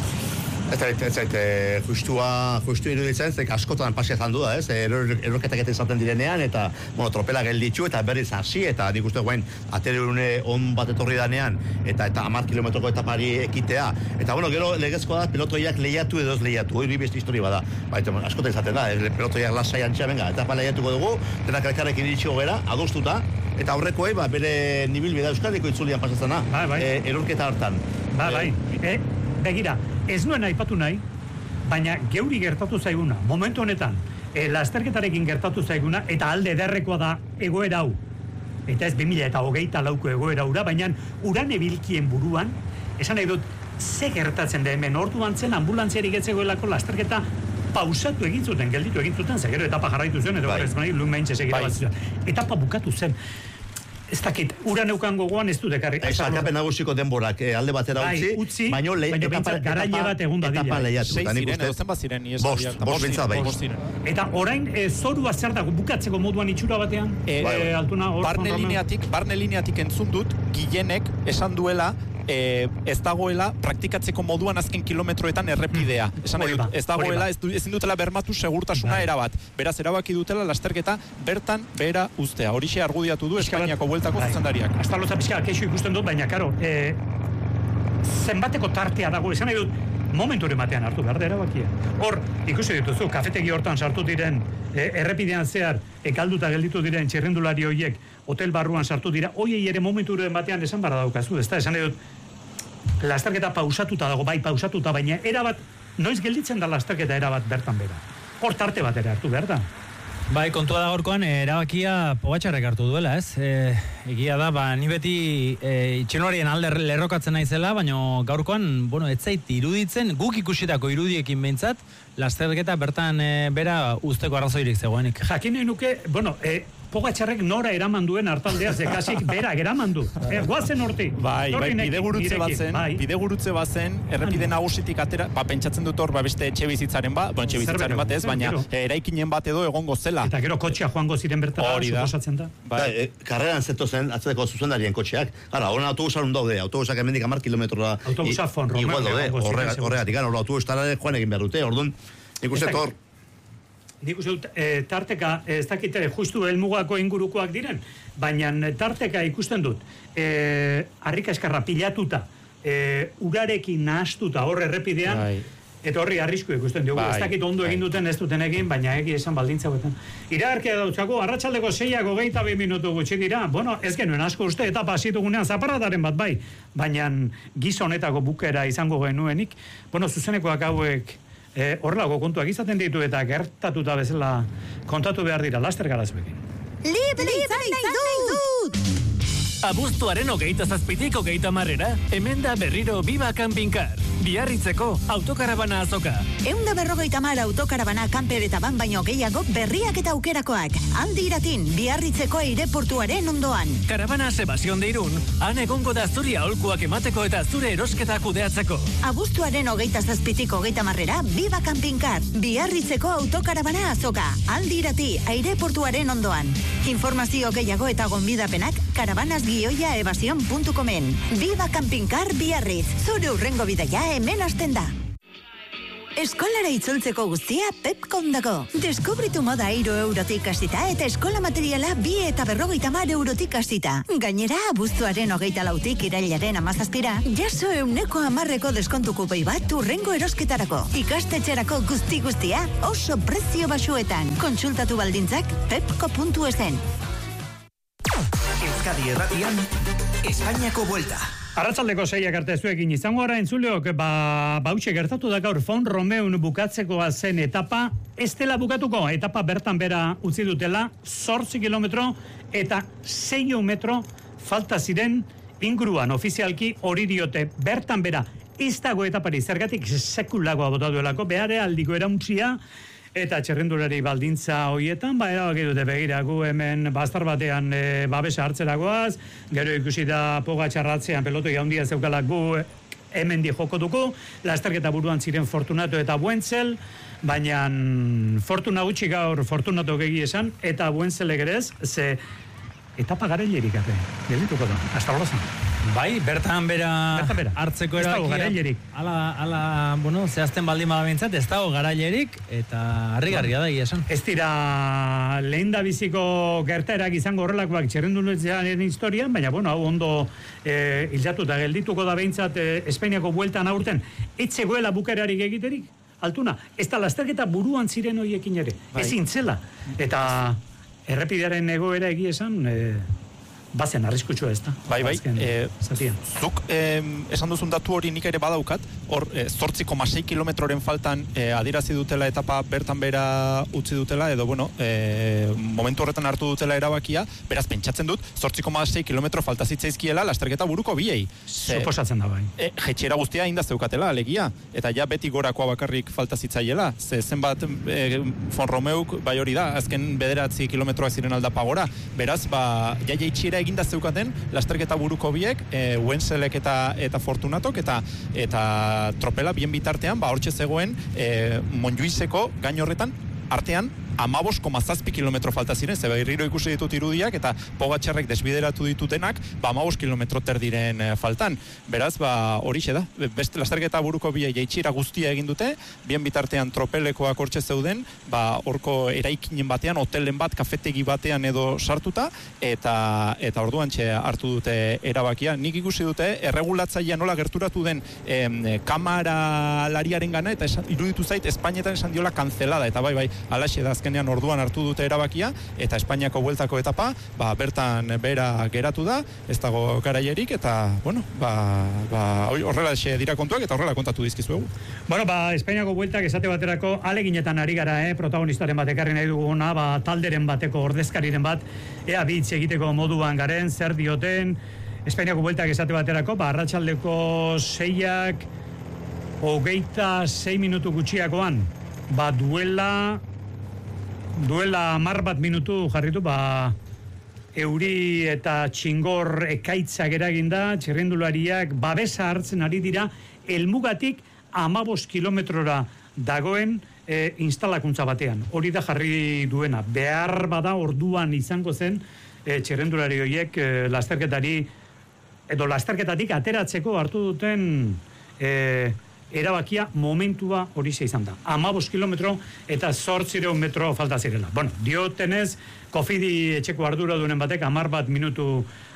Ez zait, ez zait, e, justua, justu iruditzen, zek askotan pasia izan du da, ez? Eror, erorketak eta izaten direnean, eta, bueno, tropela gelditzu, eta berriz hasi, eta nik uste guain, aterune on bat etorri danean, eta eta hamar kilometroko etapari ekitea. Eta, bueno, gero legezkoa da, pilotoiak lehiatu edo ez lehiatu, hori beste historia bada. Baita, bueno, askotan izaten da, eh, pilotoiak lasai antxea, venga, etapa lehiatuko dugu, denak elkarrekin iritsiko gera, adostuta, eta aurrekoei, ba, bere nibilbidea Euskadiko itzulian pasatzena, Bai, bai. e, erorketa hartan. Ba, Eh, bai. E, begira, ez nuen aipatu nahi, baina geuri gertatu zaiguna, momentu honetan, e, lasterketarekin gertatu zaiguna, eta alde ederrekoa da egoera hau. Eta ez bi mila eta hogeita lauko egoera hura, baina uran ebilkien buruan, esan nahi dut, ze gertatzen da hemen, orduan zen ambulantziarik etzegoelako lasterketa pausatu egin zuten, gelditu egin zuten, ze gero etapa jarraitu zen, edo Bai. ez nahi, luen maintxe segira Bai. bat zuen. Etapa bukatu zen. Ez dakit, uran eukan gogoan ez du dekarri. Sailkapen nagusiko denborak eh, alde batera Bai, utzi, utzi, baino le, baina behintzat garaile bat egon dadila. etapa lehiatu. Sei Eta nik ziren, uste- edo zenbat ziren, ies Bost, aldiak? bost behintzat bai. Bost ziren. Eta orain e, zorua zer dago bukatzeko moduan itxura batean? Eh, e, altuna hor barne Juan Romeo? lineatik, barne lineatik entzun dut, Gilenek esan duela eh, ez dagoela praktikatzeko moduan azken kilometroetan errepidea. Esan nahi Hori dut, ba, ez hori dagoela, ba. ez du, ezin dutela bermatu segurtasuna Bai. erabat. Beraz, erabaki dutela lasterketa bertan behera uztea. Horixe argudiatu du Pixka bat- Espainiako bueltako bai. zuzendariak. Astalotza pixka keixo ikusten dut, baina, karo, e, zenbateko tartea dago, esan nahi dut, momenturen batean hartu behar da erabakia. Hor, ikusi dituzu, kafetegi hortan sartu diren, e, errepidean zehar, ekalduta gelditu diren txirrindulari horiek, hotel barruan sartu dira, hoiei ere momenturen batean esan barra daukazu, ez da, esan nahi dut, lasterketa pausatuta dago, bai pausatuta, baina erabat, noiz gelditzen da lasterketa erabat bertan bera. Hor tarte bat ere hartu behar da. Bai, kontua da gorkoan, eh, erabakia Pogačarrek hartu duela, ez? E, egia da, ba, ni beti e, itxenorien alde lerrokatzen naizela, baina gaurkoan, bueno, ez zait iruditzen, guk ikusitako irudiekin behintzat, lasterketa bertan e, bera usteko arrazoirik zegoenik. Jakin nahi nuke, bueno, e, Pogačarrek nora eraman duen hartaldea, zekasik bera eraman du. E, guazen horti. Bai, bai, Torrinekin, bidegurutze nirekin, bazen, bai. bidegurutze bazen, errepide nagusitik atera, ba, pentsatzen dut hor, ba, beste etxe bizitzaren bat, bueno, etxe bizitzaren Zerbero, bat ez, baina gero. eh, eraikinen bat edo egongo zela. Eta gero kotxea joango ziren bertara, Hori da. suposatzen da. Bai, Bai, e, karreran zeto zen, atzeko zuzendarien kotxeak. Gara, horren autobusa nun daude, autobusak hemendik hamar kilometrora. Autobusa i- Fon Romeo Igual daude, egongo ziren, horrega- seguru. horregatik, gara, hor autobustara joan egin behar dute, orduan, nik uste Ez dakit. hor, Nik uste dut, e, tarteka, ez dakit ere, justu helmugako ingurukoak diren, baina tarteka ikusten dut, e, harrika eskarra pilatuta, e, urarekin nahastuta hor errepidean, Bai. eta horri arrisku ikusten dugu. Bai, Ez dakit ondo bai. egin duten, ez duten egin, baina egi esan baldintza guetan. Iragarkia dautzago, arratsaldeko seiak hogeita bi minutu gutxi dira, bueno, ez genuen asko uste, eta pasitugunean zaparradaren bat bai, baina gizonetako bukera izango genuenik, bueno, zuzenekoak hauek, e, horrelako kontuak izaten ditu eta gertatuta bezala kontatu behar dira laster garazuekin. Libre izan nahi dut! Abuztuaren hogeita zazpitik hogeita marrera, hemen da berriro Biba Campingcar. Biarritzeko autokarabana azoka. Eunda berrogeita mar autokarabana kanper eta ban baino gehiago berriak eta aukerakoak. Handi iratin, Biarritzeko aireportuaren ondoan. Karabana Sebastión de Irún, han egongo da zuri aholkuak emateko eta zure erosketa kudeatzeko. Abuztuaren hogeita zazpitik hogeita marrera, Biba Campingcar. Biarritzeko autokarabana azoka. Handi irati, aireportuaren ondoan. Informazio gehiago eta gonbidapenak karabanas gioia evasion puntu comen. Biba Campingcar Biarritz. Zure urrengo bidaia hemen hasten da. Eskolara itzultzeko guztia Pepcom dago. Deskubritu moda hiru eurotik hasita eta eskola materiala bi eta berrogeita mar eurotik hasita. Gainera, abuztuaren hogeita lautik irailaren hamazazpira, jaso euneko hamarreko deskontu kupoi bat urrengo erosketarako. Ikastetxerako guzti guztia oso prezio basuetan. Kontsultatu baldintzak pepco puntu esen. Euskadi Erratian, Espainiako Buelta. Arratsaldeko seiak arte zuekin izango gara entzuleok, ba, bautxe gertatu da gaur Fon Romeun bukatzekoa zen etapa, ez dela bukatuko, etapa bertan bera utzi dutela, zortzi kilometro eta sei metro falta ziren inguruan, ofizialki hori diote bertan bera, ez dago etapari zergatik sekulagoa bota duelako, behare aldiko erauntzia, eta txerrendulari baldintza hoietan, ba, erabaki dute begira, gu hemen bastar batean e, babesa hartzeragoaz, gero ikusi da Pogačarratzean pelotoi handia zeukala gu hemen di joko dugu, lasterketa buruan ziren Fortunato eta Buentzel, baina Fortuna gutxi gaur Fortunato gegi esan, eta Buentzel egerez, ze etapa garailerik ate, geldituko da, hasta horrezan. Bai, bertan bera, bertan bera. hartzeko erabakia. Ez dago garailerik. Ala, ala, bueno, zehazten baldin badabentzat, ez dago garailerik, eta harrigarria da egia esan. Ez dira lehen da biziko gertaerak izango horrelakoak txerrendulitzearen historian, baina, bueno, hau ondo e, hilatuta geldituko da behintzat e, Espainiako bueltan aurten, etzegoela bukerarik egiterik, altuna, ez da lasterketa buruan ziren horiekin ere, bai. Ezin zela, eta errepidearen egoera egia esan, e, bazen arriskutsua ez da. Bai, bai, Azken, e, zatian. zuk e, esan duzun datu hori nik ere badaukat, hor e, zortzi koma sei kilometroren faltan e, adierazi dutela etapa bertan bera utzi dutela, edo bueno, e, momentu horretan hartu dutela erabakia, beraz pentsatzen dut, zortzi koma sei kilometro falta zitzaizkiela lasterketa buruko biei. Suposatzen da bai. E, jetxera guztia inda zeukatela, alegia, eta ja beti gorakoa bakarrik falta zitzaiela, ze zenbat e, Fon Romeuk bai hori da, azken bederatzi kilometroak ziren aldapa gora, beraz, ba, ja jaitxiera eginda zeukaten lasterketa buruko biek, e, Wenzelek eta eta Fortunatok eta eta tropela bien bitartean, ba hortxe zegoen e, Montjuiceko gain horretan artean amabos koma zazpi kilometro falta ziren, ze berriro ikusi ditut irudiak eta Pogačarrek desbideratu ditutenak, ba amabos kilometro terdiren e, faltan. Beraz, ba horixe da. Beste lasterketa buruko bia jaitsira guztia egin dute, bien bitartean tropelekoak hortxe zeuden, ba horko eraikinen batean, hotelen bat, kafetegi batean edo sartuta, eta eta orduantxe hartu dute erabakia. Nik ikusi dute, erregulatzailea nola gerturatu den em, kamaralariaren gana, eta esan, iruditu zait, Espainetan esan diola kanzelada, eta bai, bai, alaxe da azkenean orduan hartu dute erabakia, eta Espainiako bueltako etapa, ba, bertan bera geratu da, ez dago garaierik, eta, bueno, ba, ba, horrela dira kontuak, eta horrela kontatu dizkizuegu. Bueno, ba, Espainiako bueltak esate baterako aleginetan ari gara, eh, protagonistaren bat ekarri nahi duguna, ba, talderen bateko ordezkariren bat, ea bitz egiteko moduan garen, zer dioten, Espainiako bueltak esate baterako, ba, arratsaldeko seiak, hogeita sei minutu gutxiakoan, ba, duela, duela hamar bat minutu jarritu, ba, euri eta txingor ekaitzak eraginda, txirrendulariak babesa hartzen ari dira, helmugatik hamabost kilometrora dagoen e, instalakuntza batean. Hori da jarri duena. Behar bada orduan izango zen e, txirrendulari horiek e, lasterketari, edo lasterketatik ateratzeko hartu duten e, erabakia momentua hori izan da. Hamabost kilometro eta zortzireun metro falta zirela. Bueno, diotenez, Kofidi etxeko arduradunen batek hamar bat minutu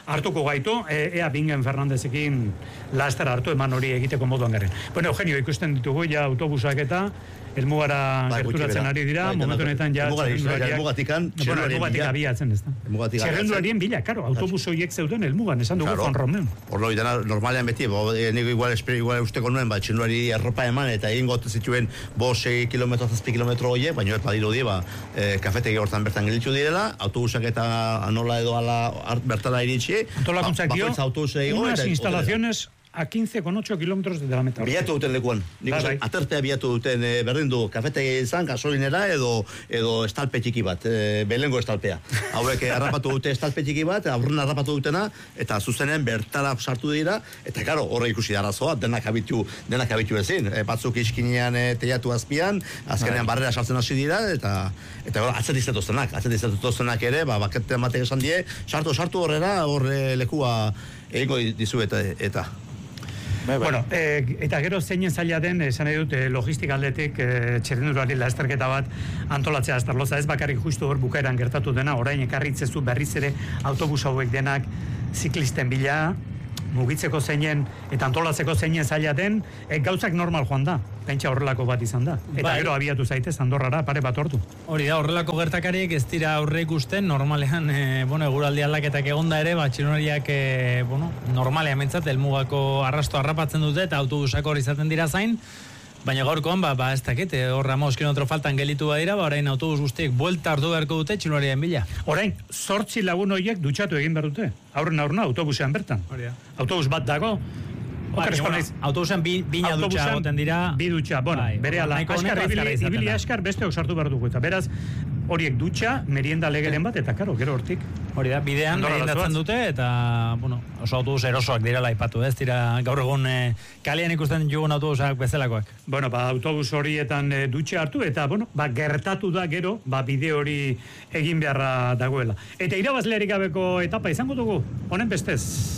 hartuko gaitu, e, ea Bingen Fernandezekin laster hartu eman hori egiteko moduan garen. Bueno, Eugenio, ikusten ditugu ja autobusak eta elmugara Bai, gerturatzen ari dira, bai, momentu honetan ja txerrendulariak. Elmugatikan Elmugatik abiatzen, ez da. Txerrendularien bila, karo, autobus horiek zeuden elmugan, esan dugu Von Romeun. Horlo, dena normalean beti, bo, e, nik igual, igual usteko nuen, ba, txerrendulari erropa eman, eta egin gote zituen bo, sei kilometro, zazpi kilometro horiek, baina ez badiru di, ba, e, kafetegi hortan bertan gelitzu direla, autobusak eta anola edo ala bertara iritsi, antolakuntzak dio, unas instalaciones a quince coma ocho kilómetros de la meta. Biatu duten lekuan. Nik uste, atertea biatu duten e, berdin du, kafetegi izan, gasolinera edo edo estalpe txiki bat, e, belengo estalpea. Hauek harrapatu dute estalpe txiki bat, aurren harrapatu dutena, eta zuzenen bertara sartu dira, eta karo, horre ikusi darazoa, denak habitu, denak habitu ezin. E, batzuk iskinean e, teiatu azpian, azkenean barrera sartzen hasi dira, eta eta atzeti zetoztenak, atzeti zetoztenak ere, ba, baketean batek esan die, sartu, sartu horrera, horre lekua egingo dizu eta, eta. Bai, bai. Bueno, eh, eta gero zeinen zaila den, esan nahi dut, eh, logistika aldetik eh, txerrendulari lasterketa bat antolatzea aztarloza, ez bakarrik justu hor bukaeran gertatu dena, orain ekarritzezu berriz ere autobus hauek denak ziklisten bila, mugitzeko zeinen eta antolatzeko zeinen zaila den, e, gauzak normal joan da, pentsa horrelako bat izan da. Eta bai. Gero abiatu zaitez Andorrara pare bat ordu. Hori da, horrelako gertakariek ez dira aurre ikusten, normalean, e, bueno, eguraldi aldaketak egonda ere, ba, txirunariak, e, bueno, normalean mentzat, elmugako arrasto harrapatzen dute eta autobusak hor izaten dira zain, baina gaurkoan, ba, ba ez dakit, hor hamabost kilometro faltan gelitu badira, ba, orain autobus guztiek buelta hartu beharko dute txirunarien bila. Orain, zortzi lagun horiek dutxatu egin behar dute. Aurren aurna, autobusean bertan. Horia. Autobus bat dago, Ba, bueno, autobusen bi, bina dutxa goten dira. Bi dutxa, bueno, bai, bere ala, askar, ibili, ibili askar besteok sartu behar dugu. Eta beraz, horiek dutxa, merienda legeren bat, eta karo, gero hortik. Hori da, bidean meriendatzen dute, eta, bueno, oso autobus erosoak direla aipatu, ez dira gaur egun e, kalean ikusten jugun autobusak bezalakoak. Bueno, ba, autobus horietan e, dutxa hartu, eta, bueno, ba, gertatu da gero, ba, bide hori egin beharra dagoela. Eta irabazlearik gabeko etapa izango dugu, honen bestez,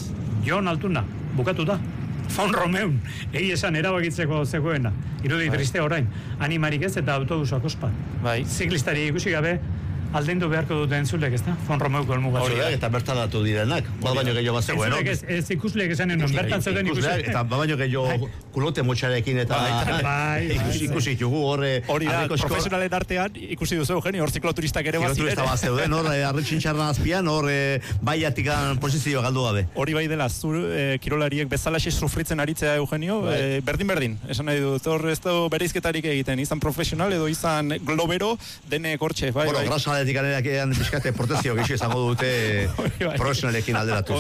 Jon Altuna, bukatu da. Von Romeun, egi esan erabakitzeko zegoena. Irudi bai. Triste orain, animarik ez eta autobusak ospa. Bai. Ziklistari ikusi gabe, aldendu beharko duten zulek, ez da? Von Romeuko elmugatzu. Hori da, eta bertan datu direnak. Ba baino gehiago bat zegoen, no? Ez, ez ikusleek esanen non, bertan zeuden ikusi. Eta ba baino gehiago kulote motxarekin eta ikusi ditugu horre... Hori da, profesionalen artean ikusi duzu, Eugenio, hor zikloturistak ere baziren. Zikloturista bat zeuden, hor arretxintxarran azpian, hor baiatikan posizioa galdu gabe. Hori bai dela, zur kirolariek bezalaxe sufritzen aritzea, Eugenio, berdin-berdin, esan nahi dut, hor ez da bereizketarik egiten, izan profesional edo izan globero, denek hortxe, bai, bai. Atletik anean pixkate protezio gixi izango dute profesionalekin alderatuz.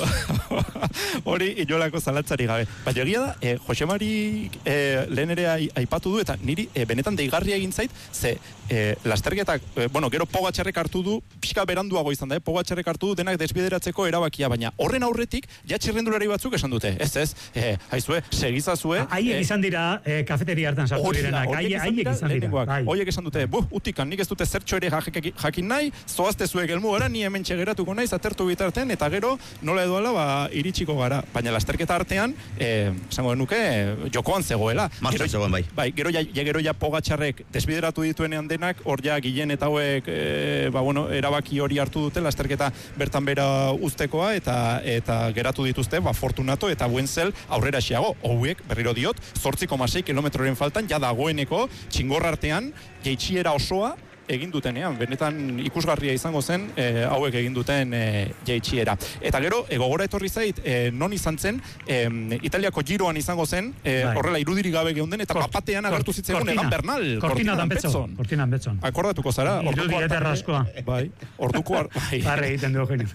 Hori inolako zalantzari gabe. Baina egia da, eh, Jose Mari eh, lehen ere aipatu du, eta niri eh, benetan deigarria egin zait, ze eh, lasterketak, eh, bueno, gero Pogatxarrek hartu du, pixka beranduago izan da, eh, Pogatxarrek hartu du denak desbideratzeko erabakia, baina horren aurretik, ja txirrendulari batzuk esan dute, ez ez, eh, haizue, segizazue. Haiek eh, izan dira, eh, kafeteria hartan sartu direnak, haiek izan dira. Horiek esan dute, buh, utikan, nik ez dute zertxo ere jakin nahi, zoazte zuek elmu gara, ni hemen txegeratuko naiz, atertu bitarten, eta gero, nola edoala, ba, iritsiko gara. Baina lasterketa artean, eh, esango genuke, jokoan zegoela. Martxan zegoen bai. Bai, gero ja, ja, gero ja Pogatxarrek desbideratu dituenean denak, hor ja, Gilen eta hauek, e, ba, bueno, erabaki hori hartu dute, lasterketa bertan bera uztekoa, eta eta geratu dituzte, ba, Fortunato eta Buenzel aurrera xiago. Hauek, berriro diot, zortzi koma sei kilometroren faltan, ja dagoeneko, txingor artean, jeitsiera osoa, egin dutenean, benetan ikusgarria izango zen e, hauek egin duten e, jaitsiera. Eta gero, e, gogora etorri zait, e, non izan zen, e, Italiako giroan izango zen, e, horrela irudirik gabe geunden, eta Kort, papatean agertu zitzen Egan Bernal. Cortina Danpetzon. Cortina Danpetzon. Akordatuko zara. Irudi ederrazkoa. Bai, orduko bai. Barre egiten du Eugenio.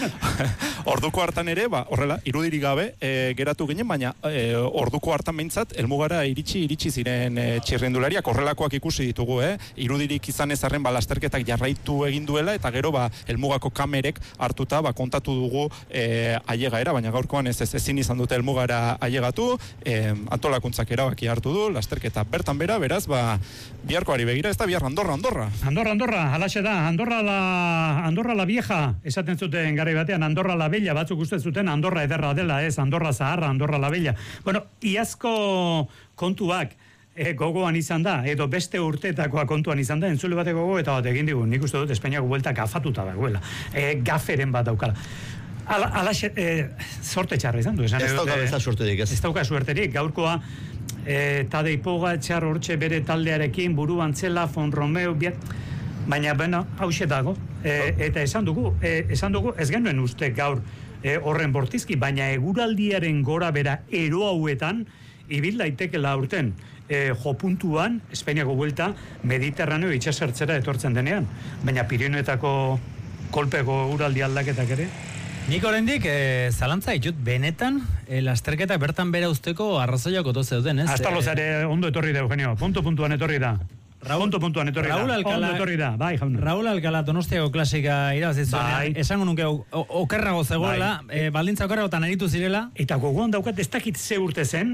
Orduko hartan ere, ba, horrela, irudirik gabe e, geratu ginen, baina e, orduko hartan behintzat, elmugara iritsi, iritsi ziren e, txirrendulariak, horrelakoak ikusi ditugu, eh? Irudirik izan zarren ba, lasterketak jarraitu egin duela eta gero ba, elmugako kamerek hartuta ba, kontatu dugu e, ailegaera, baina gaurkoan ez ez ezin izan dute elmugara ailegatu, e, antolakuntzak erabaki hartu du, lasterketa bertan bera, beraz, ba, biharkoari begira, ez da bihar Andorra, Andorra. Andorra, Andorra, halaxe da, Andorra la, Andorra la vieja, esaten zuten garai batean, Andorra la bella, batzuk uste zuten Andorra ederra dela, ez, Andorra zaharra, Andorra la bella. Bueno, iazko kontuak, E, gogoan izan da, edo beste urteetakoa kontuan izan da, entzule bateko gogo eta bat egin digu, nik uste dut Espainiako buelta gafatuta dagoela, e, gaferen bat daukala. Ala, ala e, sorte txarra izan du. Esan Ez dauka bezala suerterik, ez. Ez dauka suerterik, gaurkoa e, Tadej Pogačar hortxe bere taldearekin, buruan zela, Fon Romeo, biat, baina, bueno, hause dago. E, eta esan dugu, e, esan dugu, ez genuen uste gaur e, horren bortizki, baina eguraldiaren gora bera ero hauetan, ibil daitekela aurten, e, jo puntuan, Espainiako buelta, Mediterraneo itxasertzera etortzen denean, baina Pirinioetako kolpeko uraldi aldaketak ere. Nik oraindik e, zalantza ditut, benetan e, lasterketa bertan bera usteko arrazoiak oto zeuden, ez? Hasta lozare ondo etorri da, Eugenio, punto puntuan etorri da. Raúl, punto puntuan etorri Raúl da, Alcala, ondo etorri da, bai, jauna. Raúl Alcala Donostiako klasika irabazi zuen, bai. Esango nuke okerrago zegoela, bai. e, baldintza okerragotan aritu zirela. Eta gogoan daukat ez dakit ze urte zen,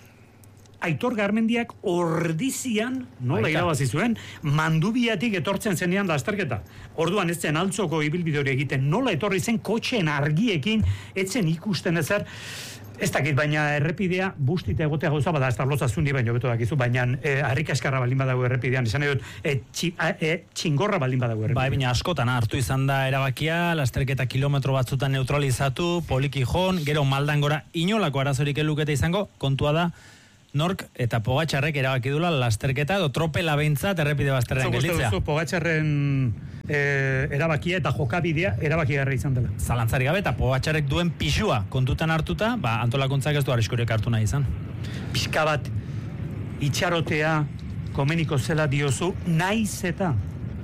Aitor Garmendiak ordizian, nola Baita. irabazi zuen, Mandubiatik etortzen zenean lasterketa. Orduan ez zen altzoko ibilbide hori egiten, nola etorri zen kotxeen argiekin, etzen ikusten ezer, ez dakit, baina errepidea bustita egotea gauza bada, ez da loza zundi baino beto dakizu, baina e, harrika eskarra baldin badago errepidean, esan edut, e, txi, a, e, txingorra baldin badago errepidean. Bai, baina askotan hartu izan da erabakia, lasterketa kilometro batzutan neutralizatu, poliki jon, gero maldan gora inolako arazorik eluketa izango, kontua da, nork eta Pogačarrek erabaki dula lasterketa edo tropela behintzat errepide bazterrean gelditzea. Zuko Pogačarren e, erabakia eta jokabidea erabakigarria izan dela. Zalantzari gabe eta Pogačarrek duen pisua kontutan hartuta, ba, antolakuntzak ez du arriskurik hartu nahi izan. Pixka bat itxarotea komeniko zela diozu, naiz eta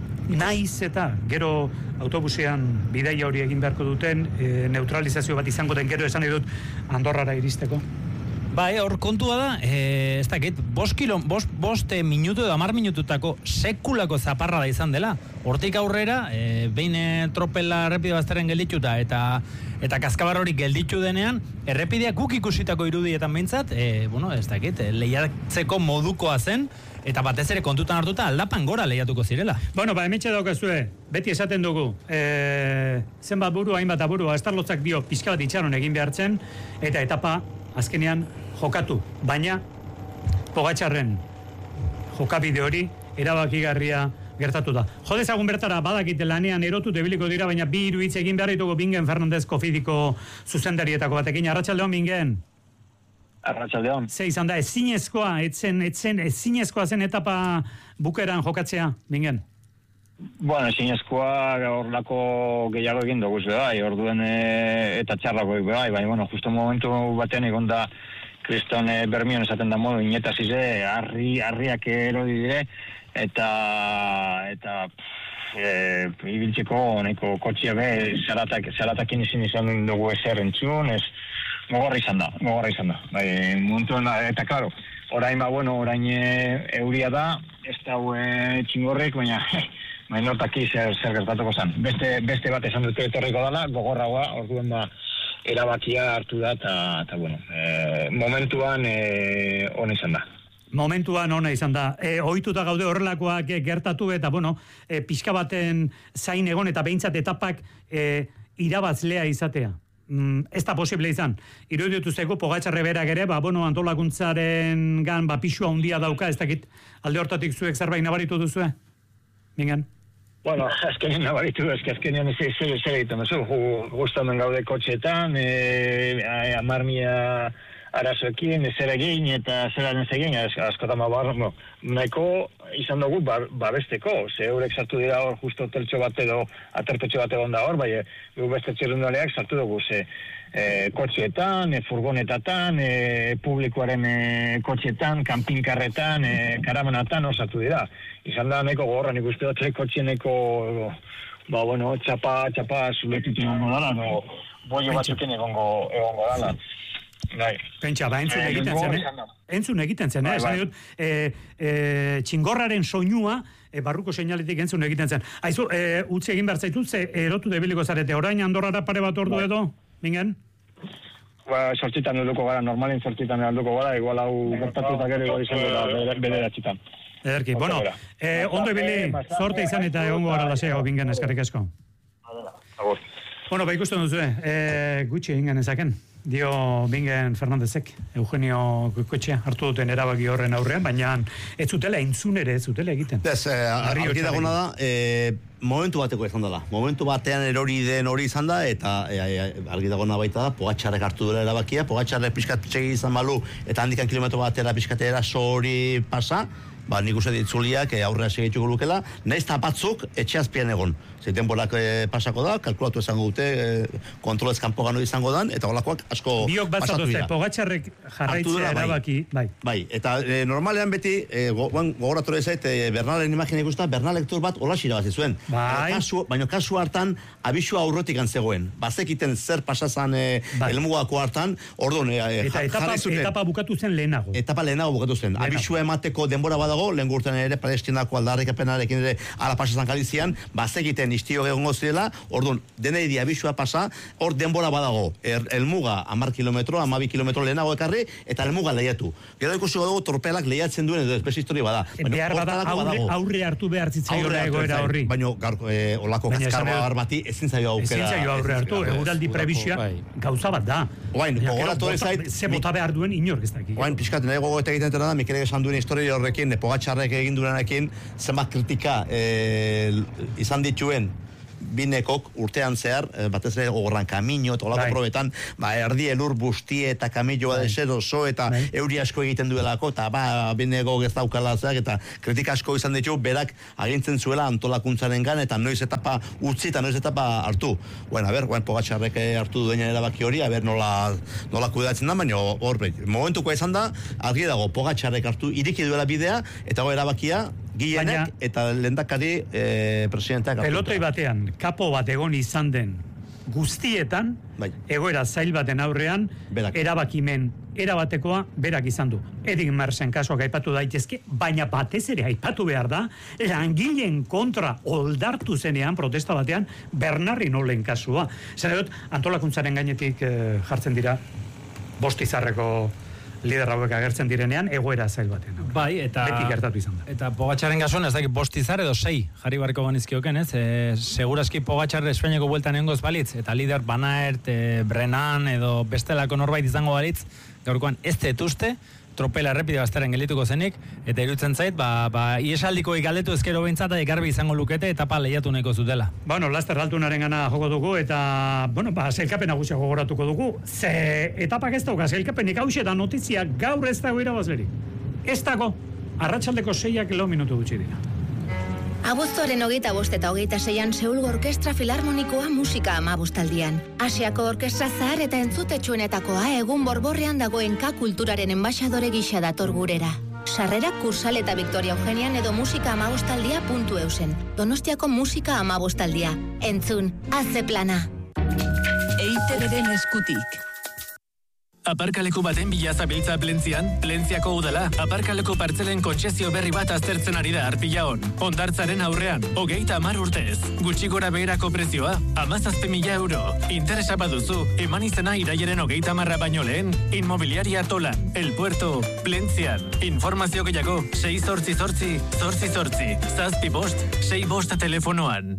naiz eta gero autobusean bidaia hori egin beharko duten, e, neutralizazio bat izango den, gero esan edut Andorrara iristeko. Bai, hor kontua da, e, ez dakit, bost kilo, bost, bost e, minutu edo amar minututako sekulako zaparra da izan dela. Hortik aurrera, e, behin e, tropela errepide bazterren geldituta eta eta kaskabar hori gelditu denean, errepideak guk ikusitako irudietan behintzat, e, bueno, ez dakit, e, lehiatzeko modukoa zen, eta batez ere kontutan hartuta aldapan gora lehiatuko zirela. Bueno, ba, emetxe daukazue, beti esaten dugu, e, zenbat buru, hainbat aburu, Astarlotzak dio pixka bat itxaron egin behartzen, eta etapa azkenean jokatu, baina Pogačarren jokabide hori erabakigarria gertatu da. Jodezagun bertara, badakite lanean erotu debiliko dira, baina bi hiru hitz egin behar ditugu Bingen Fernandez Kofidiko zuzendarietako batekin. Arratsaldeon, Bingen. Arratsaldeon. Ze izan da, ezinezkoa, etzen, etzen, ezinezkoa zen etapa bukeran jokatzea, Bingen? Bueno, ezinezkoa horlako gehiago egin dugu bai, orduen e, eta txarrako bai, bai, bueno, justo momentu batean egon da Kriston e, Bermion esaten da modu, inetazize, harri, harriak erodi dire, eta, eta, pff, e, ibiltzeko, neko kotxia be, zaratak, zaratakin izin izan dugu ezer entzun, ez, gogorra izan da, gogorra izan da, bai, momentuan, eta klaro, orain ba, bueno, orain e, euria da, ez da e, txingorrek, baina, baina nortaki zer, zer gertatuko zen. Beste, beste bat esan dute etorriko dela, gogorragoa, orduen ba, erabakia hartu da, eta, eta bueno, e, momentuan e, ona izan da. Momentuan ona izan da. E, ohituta gaude horrelakoak gertatu, eta bueno, e, pixka baten zain egon, eta behintzat etapak e, irabazlea izatea. Mm, ez da posible izan. Iruditu zego Pogačarre berak ere, ba, bueno, antolakuntzaren gan, ba, pixua handia dauka, ez dakit alde hortatik zuek zerbait nabaritu duzue? Bingen? Bueno, azkenean nabaritu, azkenean ez zer egiten duzu, guztamen gaude kotxetan, e, amarmia arazoekin, zer egin eta zeran ez egin, askotan babar, no, nahiko izan dugu babesteko, ze eurek sartu dira hor justo teltxo bat edo aterpetxo bat egon da hor, bai, gu beste txirrundaleak sartu dugu, ze e, kotxeetan, e, furgonetatan, e, publikoaren e, kotxetan, kanpinkarretan, e, karamanatan hor sartu dira. Izan da nahiko gogorra, nik uste dut kotxieneko, ba, bueno, txapa, txapa zuletit egongo dala, no, boio batzuken egongo, egongo dala. Bai. Pentsa, ba, entzun egiten zen, eh? Entzun egiten zen, eh? Esan dut, e, e, txingorraren soinua, e, barruko seinaletik entzun egiten zen. Aizu, e, utzi egin behar zaitut, ze erotu debiliko zarete, orain Andorrara pare bat ordu edo, Bingen? Ba, sortzitan helduko gara, normalen sortzitan helduko gara, igual hau gertatuta gero igual izango da bederatzitan. Ederki, bueno, eh, ondo ibili, sorte izan eta egongo gara laseo, Bingen, eskarrik asko. Bueno, ba ikusten duzu, eh, gutxi egin genezaken. dio Bingen Fernandezek, Eugenio Goikoetxea hartu duten erabaki horren aurrean, baina ez zutela entzun ere, ez zutela egiten. Ez, eh, argi dagona da, eh, momentu bateko izan dela. Momentu batean erori den hori izan da, eta e, e, argi dagona baita da, Pogačarrek hartu duela erabakia, Pogačarrek pixkat txegi izan balu, eta handikan kilometro batera pixkatera sori pasa, ba, nik uste ditzuliak e, aurrera segituko lukela, nahiz eta batzuk etxeazpian egon. Zer denborak e, pasako da, kalkulatu izango dute, e, kontrolez kanpo gano izango dan, eta holakoak asko biok pasatu dira. Pogačarrek jarraitzea erabaki, bai. Bai, eta e, normalean beti, e, go, gogoratu ere zait, e, Bernalen imagina ikusta, Bernal lektor bat hola irabazi zuen. Bai. Baina kasu, baina kasu hartan, abisua aurretik antzegoen. Bazekiten zer pasazan e, bai. Elmugako hartan, orduan... E, eta etapa, etapa bukatu zen lehenago. Etapa lehenago bukatu zen. Lehenago. Abisua emateko denbora badago, lehen gurten ere, Palestinako aldarrikapenarekin ere, ala pasazan Galizian, bazekiten istio egongo zirela, orduan, denei di abisua pasa, hor denbora badago. Er, elmuga, amar kilometro, amabi kilometro lehenago ekarri, eta elmuga lehiatu. Gero ikusi dugu torpelak lehiatzen duen, edo espezi histori bada. Behar bada, aurre, aurre hartu behar zitzaioa egoera horri. Baina, e, olako kaskarba bati, ezin zaio aukera. Ezin zaio aurre hartu, eguraldi prebizioa gauza bat da. Oain, gogoratu ez zait... Ze bota behar duen inork ez dakik. Oain, pixkat, nahi gogoeta egiten da, Mikel esan duen historia horrekin, Pogačarrek egin duenarekin, zenbat kritika e, izan dituen binekok urtean zehar, batez ere gogorran kamino eta olako probetan, ba, erdi elur bustie eta kamilloa deser oso eta bai. Euri asko egiten duelako, eta ba, bineko ez daukala zeak, eta kritika asko izan ditu, berak agintzen zuela antolakuntzaren gan, eta noiz etapa utzi eta noiz etapa hartu. Bueno, a ber, bueno, Pogačarrek hartu duenean erabaki hori, a ber, nola, nola kudeatzen da, baina hor, momentuko izan da, argi dago, Pogačarrek hartu iriki duela bidea, eta go erabakia, Gilenek eta lehendakari e, presidenteak. Pelotoi batean, kapo bat egon izan den guztietan, bai. Egoera zail baten aurrean, berak. Erabakimen erabatekoa berak izan du. Erik Mersen kasuak aipatu daitezke, baina batez ere aipatu behar da, langileen kontra oldartu zenean, protesta batean, Bernarri Nolen kasua. Zer dut, antolakuntzaren gainetik eh, jartzen dira, bostizarreko lider hauek agertzen direnean, egoera zail batean. Bai, eta... Beti gertatu izan da. Eta Pogačarren kasuan, ez dakit, bostizar edo sei, jarri barko ganizkioken, ez? E, segurazki Pogačarre Espainiako bueltan egongoz balitz, eta lider Van Aert, e, Brennan, edo bestelako norbait izango balitz, gaurkoan ez detuzte, tropela errepide bazteren gelituko zenik, eta irutzen zait, ba, ba iesaldiko ikaldetu ezkero behintzat, garbi izango lukete, eta pa lehiatu nahiko zutela. Bueno, laster altunaren gana joko dugu, eta, bueno, ba, zelkapen nagusia gogoratuko dugu. Ze etapak ez dauka, zelkapenik hause da notizia gaur ez dago irabazleri. Ez dago, arratsaldeko seiak lau minutu gutxi dira. Abuztuaren hogeita bost eta hogeita seian Seulgo Orkestra Filarmonikoa musika amabostaldian. Asiako orkestra zahar eta entzutetsuenetakoa egun borborrean dagoen K kulturaren enbaxadore gisa dator gurera. Sarrerak Kursal eta Victoria Eugenian edo musika amabostaldia puntu eusen. Donostiako musika amabostaldia. Entzun, haze plana. E I T B-den eskutik. Aparkaleku baten bila zabiltza Plentzian, Plentziako udala, aparkaleku partzelen kontzesio berri bat aztertzen ari da Arpillaon. Hondartzaren aurrean, hogeita hamar urtez. Gutxi gora beherako prezioa, hamazazpi mila euro. Interesa baduzu, eman izena iraiaren hogeita hamarra baino lehen, Inmobiliaria Tolan, El Puerto, Plentzian. Informazio gehiago, sei zortzi zortzi, zortzi zortzi, zazpi bost, sei bost telefonoan.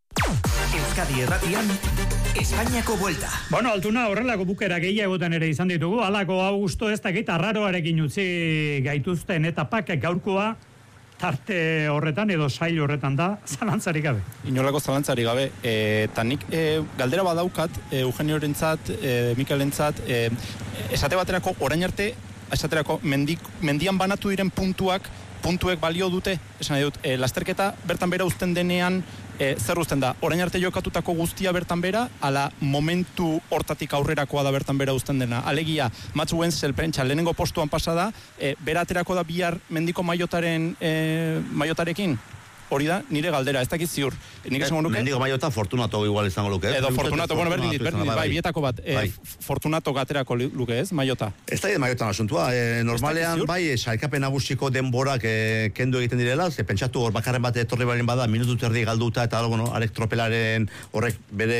Euskadi Erratian, Espainiako Buelta. Bueno, altuna horrelako bukera gehiagotan ere izan ditugu, halako Augusto ez dakit arraroarekin utzi gaituzten etapak gaurkoa tarte horretan edo sail horretan da, zalantzarik gabe. Inolako zalantzarik gabe, eta nik e, galdera badaukat, e, Eugeniorentzat, e, Mikelentzat, e, esate baterako orain arte, esaterako mendik, mendian banatu diren puntuak, puntuek balio dute, esan dut, e, lasterketa bertan bera uzten denean, e, zer uzten da, orain arte jokatutako guztia bertan bera, ala momentu hortatik aurrerakoa da bertan bera uzten dena. Alegia, Mats Wenzel pentsa lehenengo postuan pasada, e, bera aterako da bihar mendiko maiotaren, e, maiotarekin? Hori da, nire galdera, ez dakit ziur. Nik esango nuke? Mendigo Maiotan Fortunato igual izango luke. Edo Fortunato, bueno, berdin dit, berdin dit, bai, bietako bat. Eh, Fortunato gaterako luke ez, Maiota. Ez da Maiotan asuntua. Eh, normalean, bai, sailkapen nagusiko denborak eh, kendu egiten direla, ze pentsatu hor bakarren bat etorri baren bada, minutu terdi galduta, eta bueno, arek tropelaren horrek bere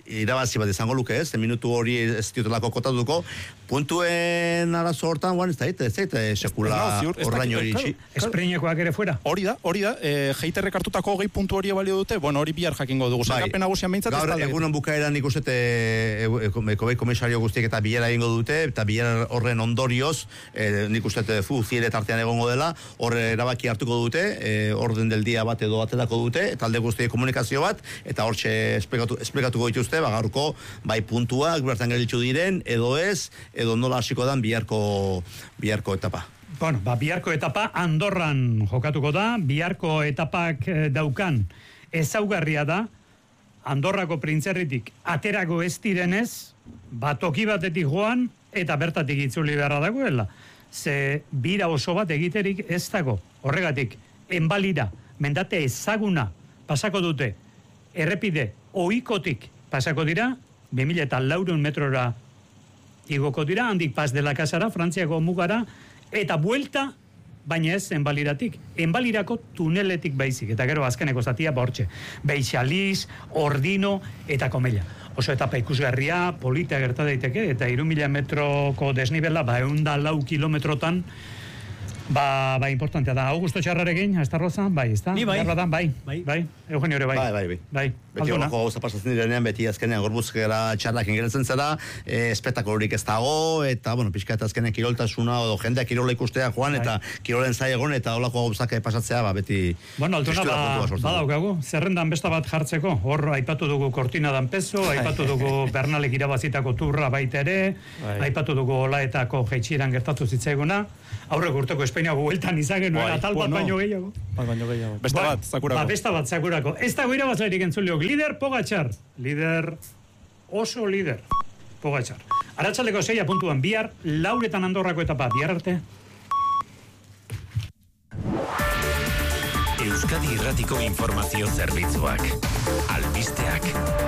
irabazi bat izango luke, ez, minutu hori ez ditutelako kotatuko, puntuen arazo hortan, guan, ez da, ez da, sekula horraino iritsi. Esprinekoak ere fuera. Hori da, hori da, e, Heiterrek hartutako hogei puntu hori balio dute, bueno, hori bihar jakingo dugu. Zergapen nagusian behintzat ez da. Gaur, egunon bukaeran nik uste ekobei komisario guztiek eta bilera egingo dute, eta bilera horren ondorioz, e, nik uste fu ziere tartean egongo dela, horre erabaki hartuko dute, e, orden del dia bat edo baterako dute, talde guztiek komunikazio bat, eta hortxe esplikatu, esplikatuko dituzte, ba, gaurko, bai puntuak, bertan gelitzu diren, edo ez, edo nola hasiko dan biharko, biharko etapa. Bueno, ba, biharko etapa Andorran jokatuko da, biharko etapak daukan ezaugarria da, Andorrako printzerritik aterako ez direnez, ba, toki batetik joan, eta bertatik itzuli beharra dagoela. Ze bira oso bat egiterik ez dago. Horregatik, enbalira, mendate ezaguna pasako dute, errepide ohikotik pasako dira, bi mila laurehun metrora igoko dira, handik Pas de la Casara, Frantziako mugara, eta buelta, baina ez enbaliratik, enbalirako tuneletik baizik, eta gero azkeneko zatia bortxe. Beixaliz, Ordino eta Komella. Oso etapa ikusgarria, polita gerta daiteke, eta hiru mila metroko desnibela, ba, eunda lau kilometrotan, ba, ba, importantea da. Augusto Txarrarekin, ez da Rosa? Bai, ez da? Ni bai. Batan, bai. Bai. Bai. Eugenio ere bai. Bai, bai, bai. Bai. Beti horako gauza pasatzen direnean, beti azkenean gorbuzkera txarrakin geratzen zera, e, espektakolorik ez dago, eta, bueno, pixka eta azkenean kiroltasuna, edo jendeak kirola ikustea joan, eta kirolen zai egon, eta holako gauzak pasatzea, ba, beti... Bueno, altuna, ba, badaukagu, zerrendan besta bat jartzeko, hor, aipatu dugu Cortina d'Ampezzo, aipatu dugu Bernalek irabazitako turra baita ere, aipatu dugu Olaetako jaitsieran gertatu zitzaiguna, aurreko urteko Espainiako bueltan izan genuen, atal bat baino gehiago. Bat baino gehiago. Besta bat, Sakurako. Ba, besta bat, Sakurako. Ez dago irabazlerik entzuliok. Lider Pogačar. Lider, oso lider. Pogačar. Arratsaldeko seia puntuan bihar, lauretan Andorrako etapa. Bihar arte. Euskadi Irratiko Informazio Zerbitzuak. Albisteak.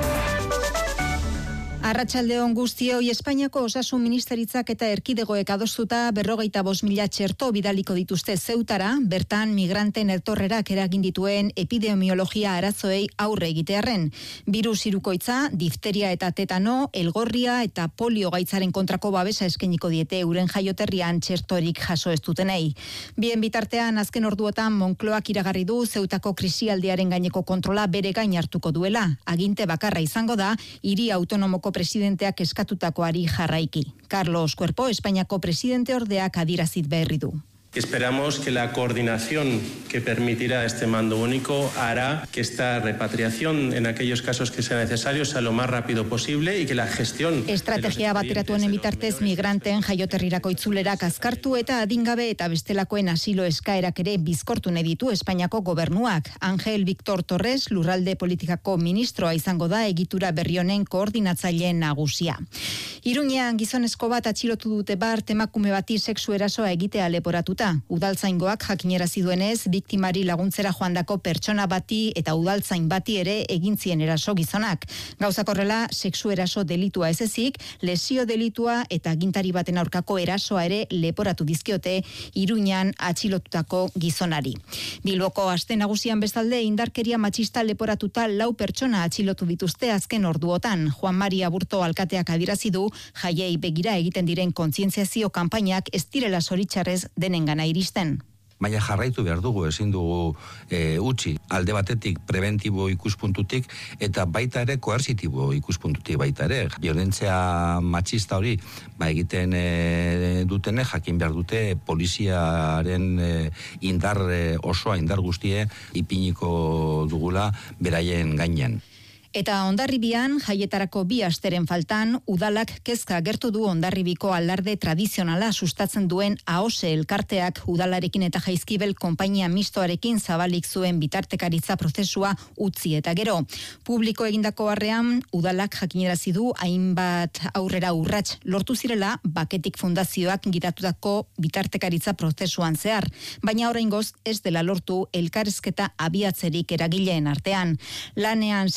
Arratsaldeon guztioi, Espainiako Osasun Ministeritzak eta erkidegoek adostuta berrogeita bost mila txerto bidaliko dituzte Zeutara, bertan migranten etorrerak eragin dituen epidemiologia arazoei aurre egitearren. Birus hirukoitza, difteria eta tetano, elgorria eta polio gaitzaren kontrako babesa eskainiko diete euren jaioterrian txertorik jaso ez dutenei. Bien bitartean, azken orduotan Moncloak iragarri du Zeutako krisialdiaren gaineko kontrola bere gain hartuko duela. Aginte bakarra izango da, hiri autonomoko presidenteak eskatutakoari jarraiki. Carlos Cuerpo, Espainiako presidente ordeak adirazit berri du. Esperamos que la coordinación que permitirá este mando único hará que esta repatriación en aquellos casos que sea necesario sea lo más rápido posible y que la gestión... Estrategia bateratuen bitartez migranten jaioterrirako itzulerak azkartu eta adingabe eta bestelakoen asilo eskaerak ere bizkortu nahi ditu Espainiako gobernuak. Ángel Víctor Torres, lurralde politikako ministroa izango da egitura berri honen koordinatzaile nagusia. Iruñean gizonezko bat atxilotu dute bart emakume bati sexu erasoa egitea leporatuta. Udaltzaingoak jakinerazi duenez, biktimari laguntzera joandako pertsona bati eta udaltzain bati ere egintzien eraso gizonak. Gauzak horrela, sexu eraso delitua ez ezik, lesio delitua eta agintari baten aurkako erasoa ere leporatu dizkiote Iruñan atxilotutako gizonari. Bilboko aste nagusian bestalde indarkeria matxista leporatuta lau pertsona atxilotu dituzte azken orduotan. Juan Mari Aburto alkateak adirazi du jaiei begira egiten diren kontzientziazio kanpainak ez direla zoritxarrez denengan iristen. Baina jarraitu behar dugu, ezin dugu e, utzi, alde batetik preventibo ikuspuntutik eta baita ere koersitibo ikuspuntutik baita ere. Violentzia matxista hori ba egiten e, dutene jakin behar dute poliziaren e, indar e, osoa, indar guztie ipiniko dugula beraien gainen. Eta Hondarribian, jaietarako bi asteren faltan, udalak kezka agertu du Hondarribiko alarde tradizionala sustatzen duen AOSE elkarteak udalarekin eta Jaizkibel konpainia mistoarekin zabalik zuen bitartekaritza prozesua utzi eta gero. Publiko egindako harrean, udalak jakinerazi du hainbat aurrera urrats lortu zirela Baketik Fundazioak gidatutako bitartekaritza prozesuan zehar, baina oraingoz ez dela lortu elkarrizketa abiatzerik eragileen artean. Lanean segiko du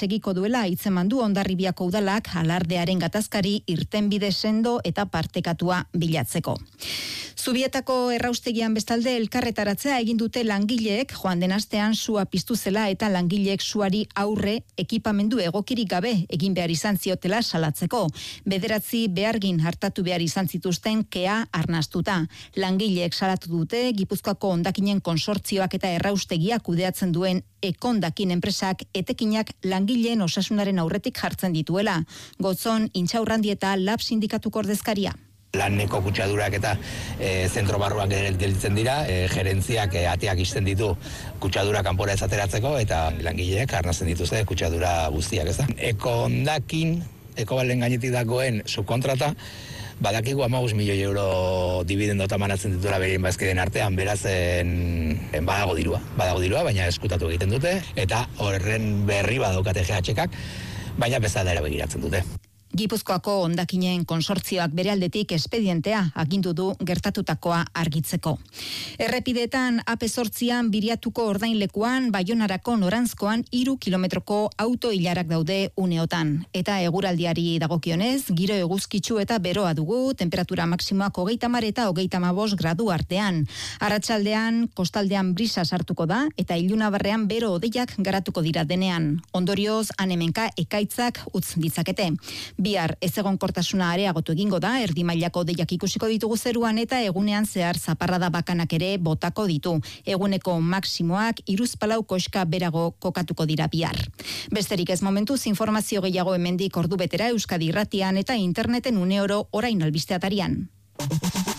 duela hitzeman du Hondarribiako udalak alardearen gatazkari irtenbide sendo eta partekatua bilatzeko. Zubietako erraustegian bestalde elkarretaratzea egin dute langileek joan den astean sua piztu zela eta langileek suari aurre ekipamendu egokirik gabe egin behar izan ziotela salatzeko. Bederatzi behargin hartatu behar izan zituzten kea arnastuta. Langileek salatu dute Gipuzkoako hondakinen konsortzioak eta erraustegia kudeatzen duen Ekondakin enpresak etekinak langileen osasunaren aurretik jartzen dituela. Gotzon Intxaurrandi eta Lab sindikatuko ordezkaria. Laneko kutsadurak eta e, zentro barruan gelditzen dira, e, gerentziak e, ateak isten ditu kutsadura kanpora ez ateratzeko eta langileek arnazen dituzte kutsadura guztiak, ez da. Ekondakin, Ekobalen gainetik dagoen subkontrata, badakigu hamabost milioi euro dividendota manatzen dituela berien bazkideen artean, beraz en, en badago dirua, badago dirua, baina eskutatu egiten dute, eta horren berri badaukate G H K-ak, baina bezala erabegiratzen dute. Gipuzkoako hondakinen konsortzioak bere aldetik espedientea agindu du gertatutakoa argitzeko. Errepidetan A P zortzian biriatuko ordainlekuan Baionarako noranzkoan hiru kilometroko auto ilarak daude uneotan. Eta eguraldiari dagokionez, giro eguzkitsu eta beroa dugu, temperatura maksimoak hogeita hamar eta hogeita hamabost gradu artean. Arratsaldean kostaldean brisa sartuko da eta ilunabarrean bero hodeiak garatuko dira denean. Ondorioz, anemenka ekaitzak utz ditzakete. Bihar ezegonkortasuna areagotu egingo da, erdi mailako deiak ikusiko ditugu zeruan eta egunean zehar zaparrada bakanak ere botako ditu. Eguneko maksimoak hiruzpalau koska berago kokatuko dira bihar. Besterik ez momentuz informazio gehiago hemendik ordu betera Euskadi Irratian eta interneten uneoro orain albisteatarian.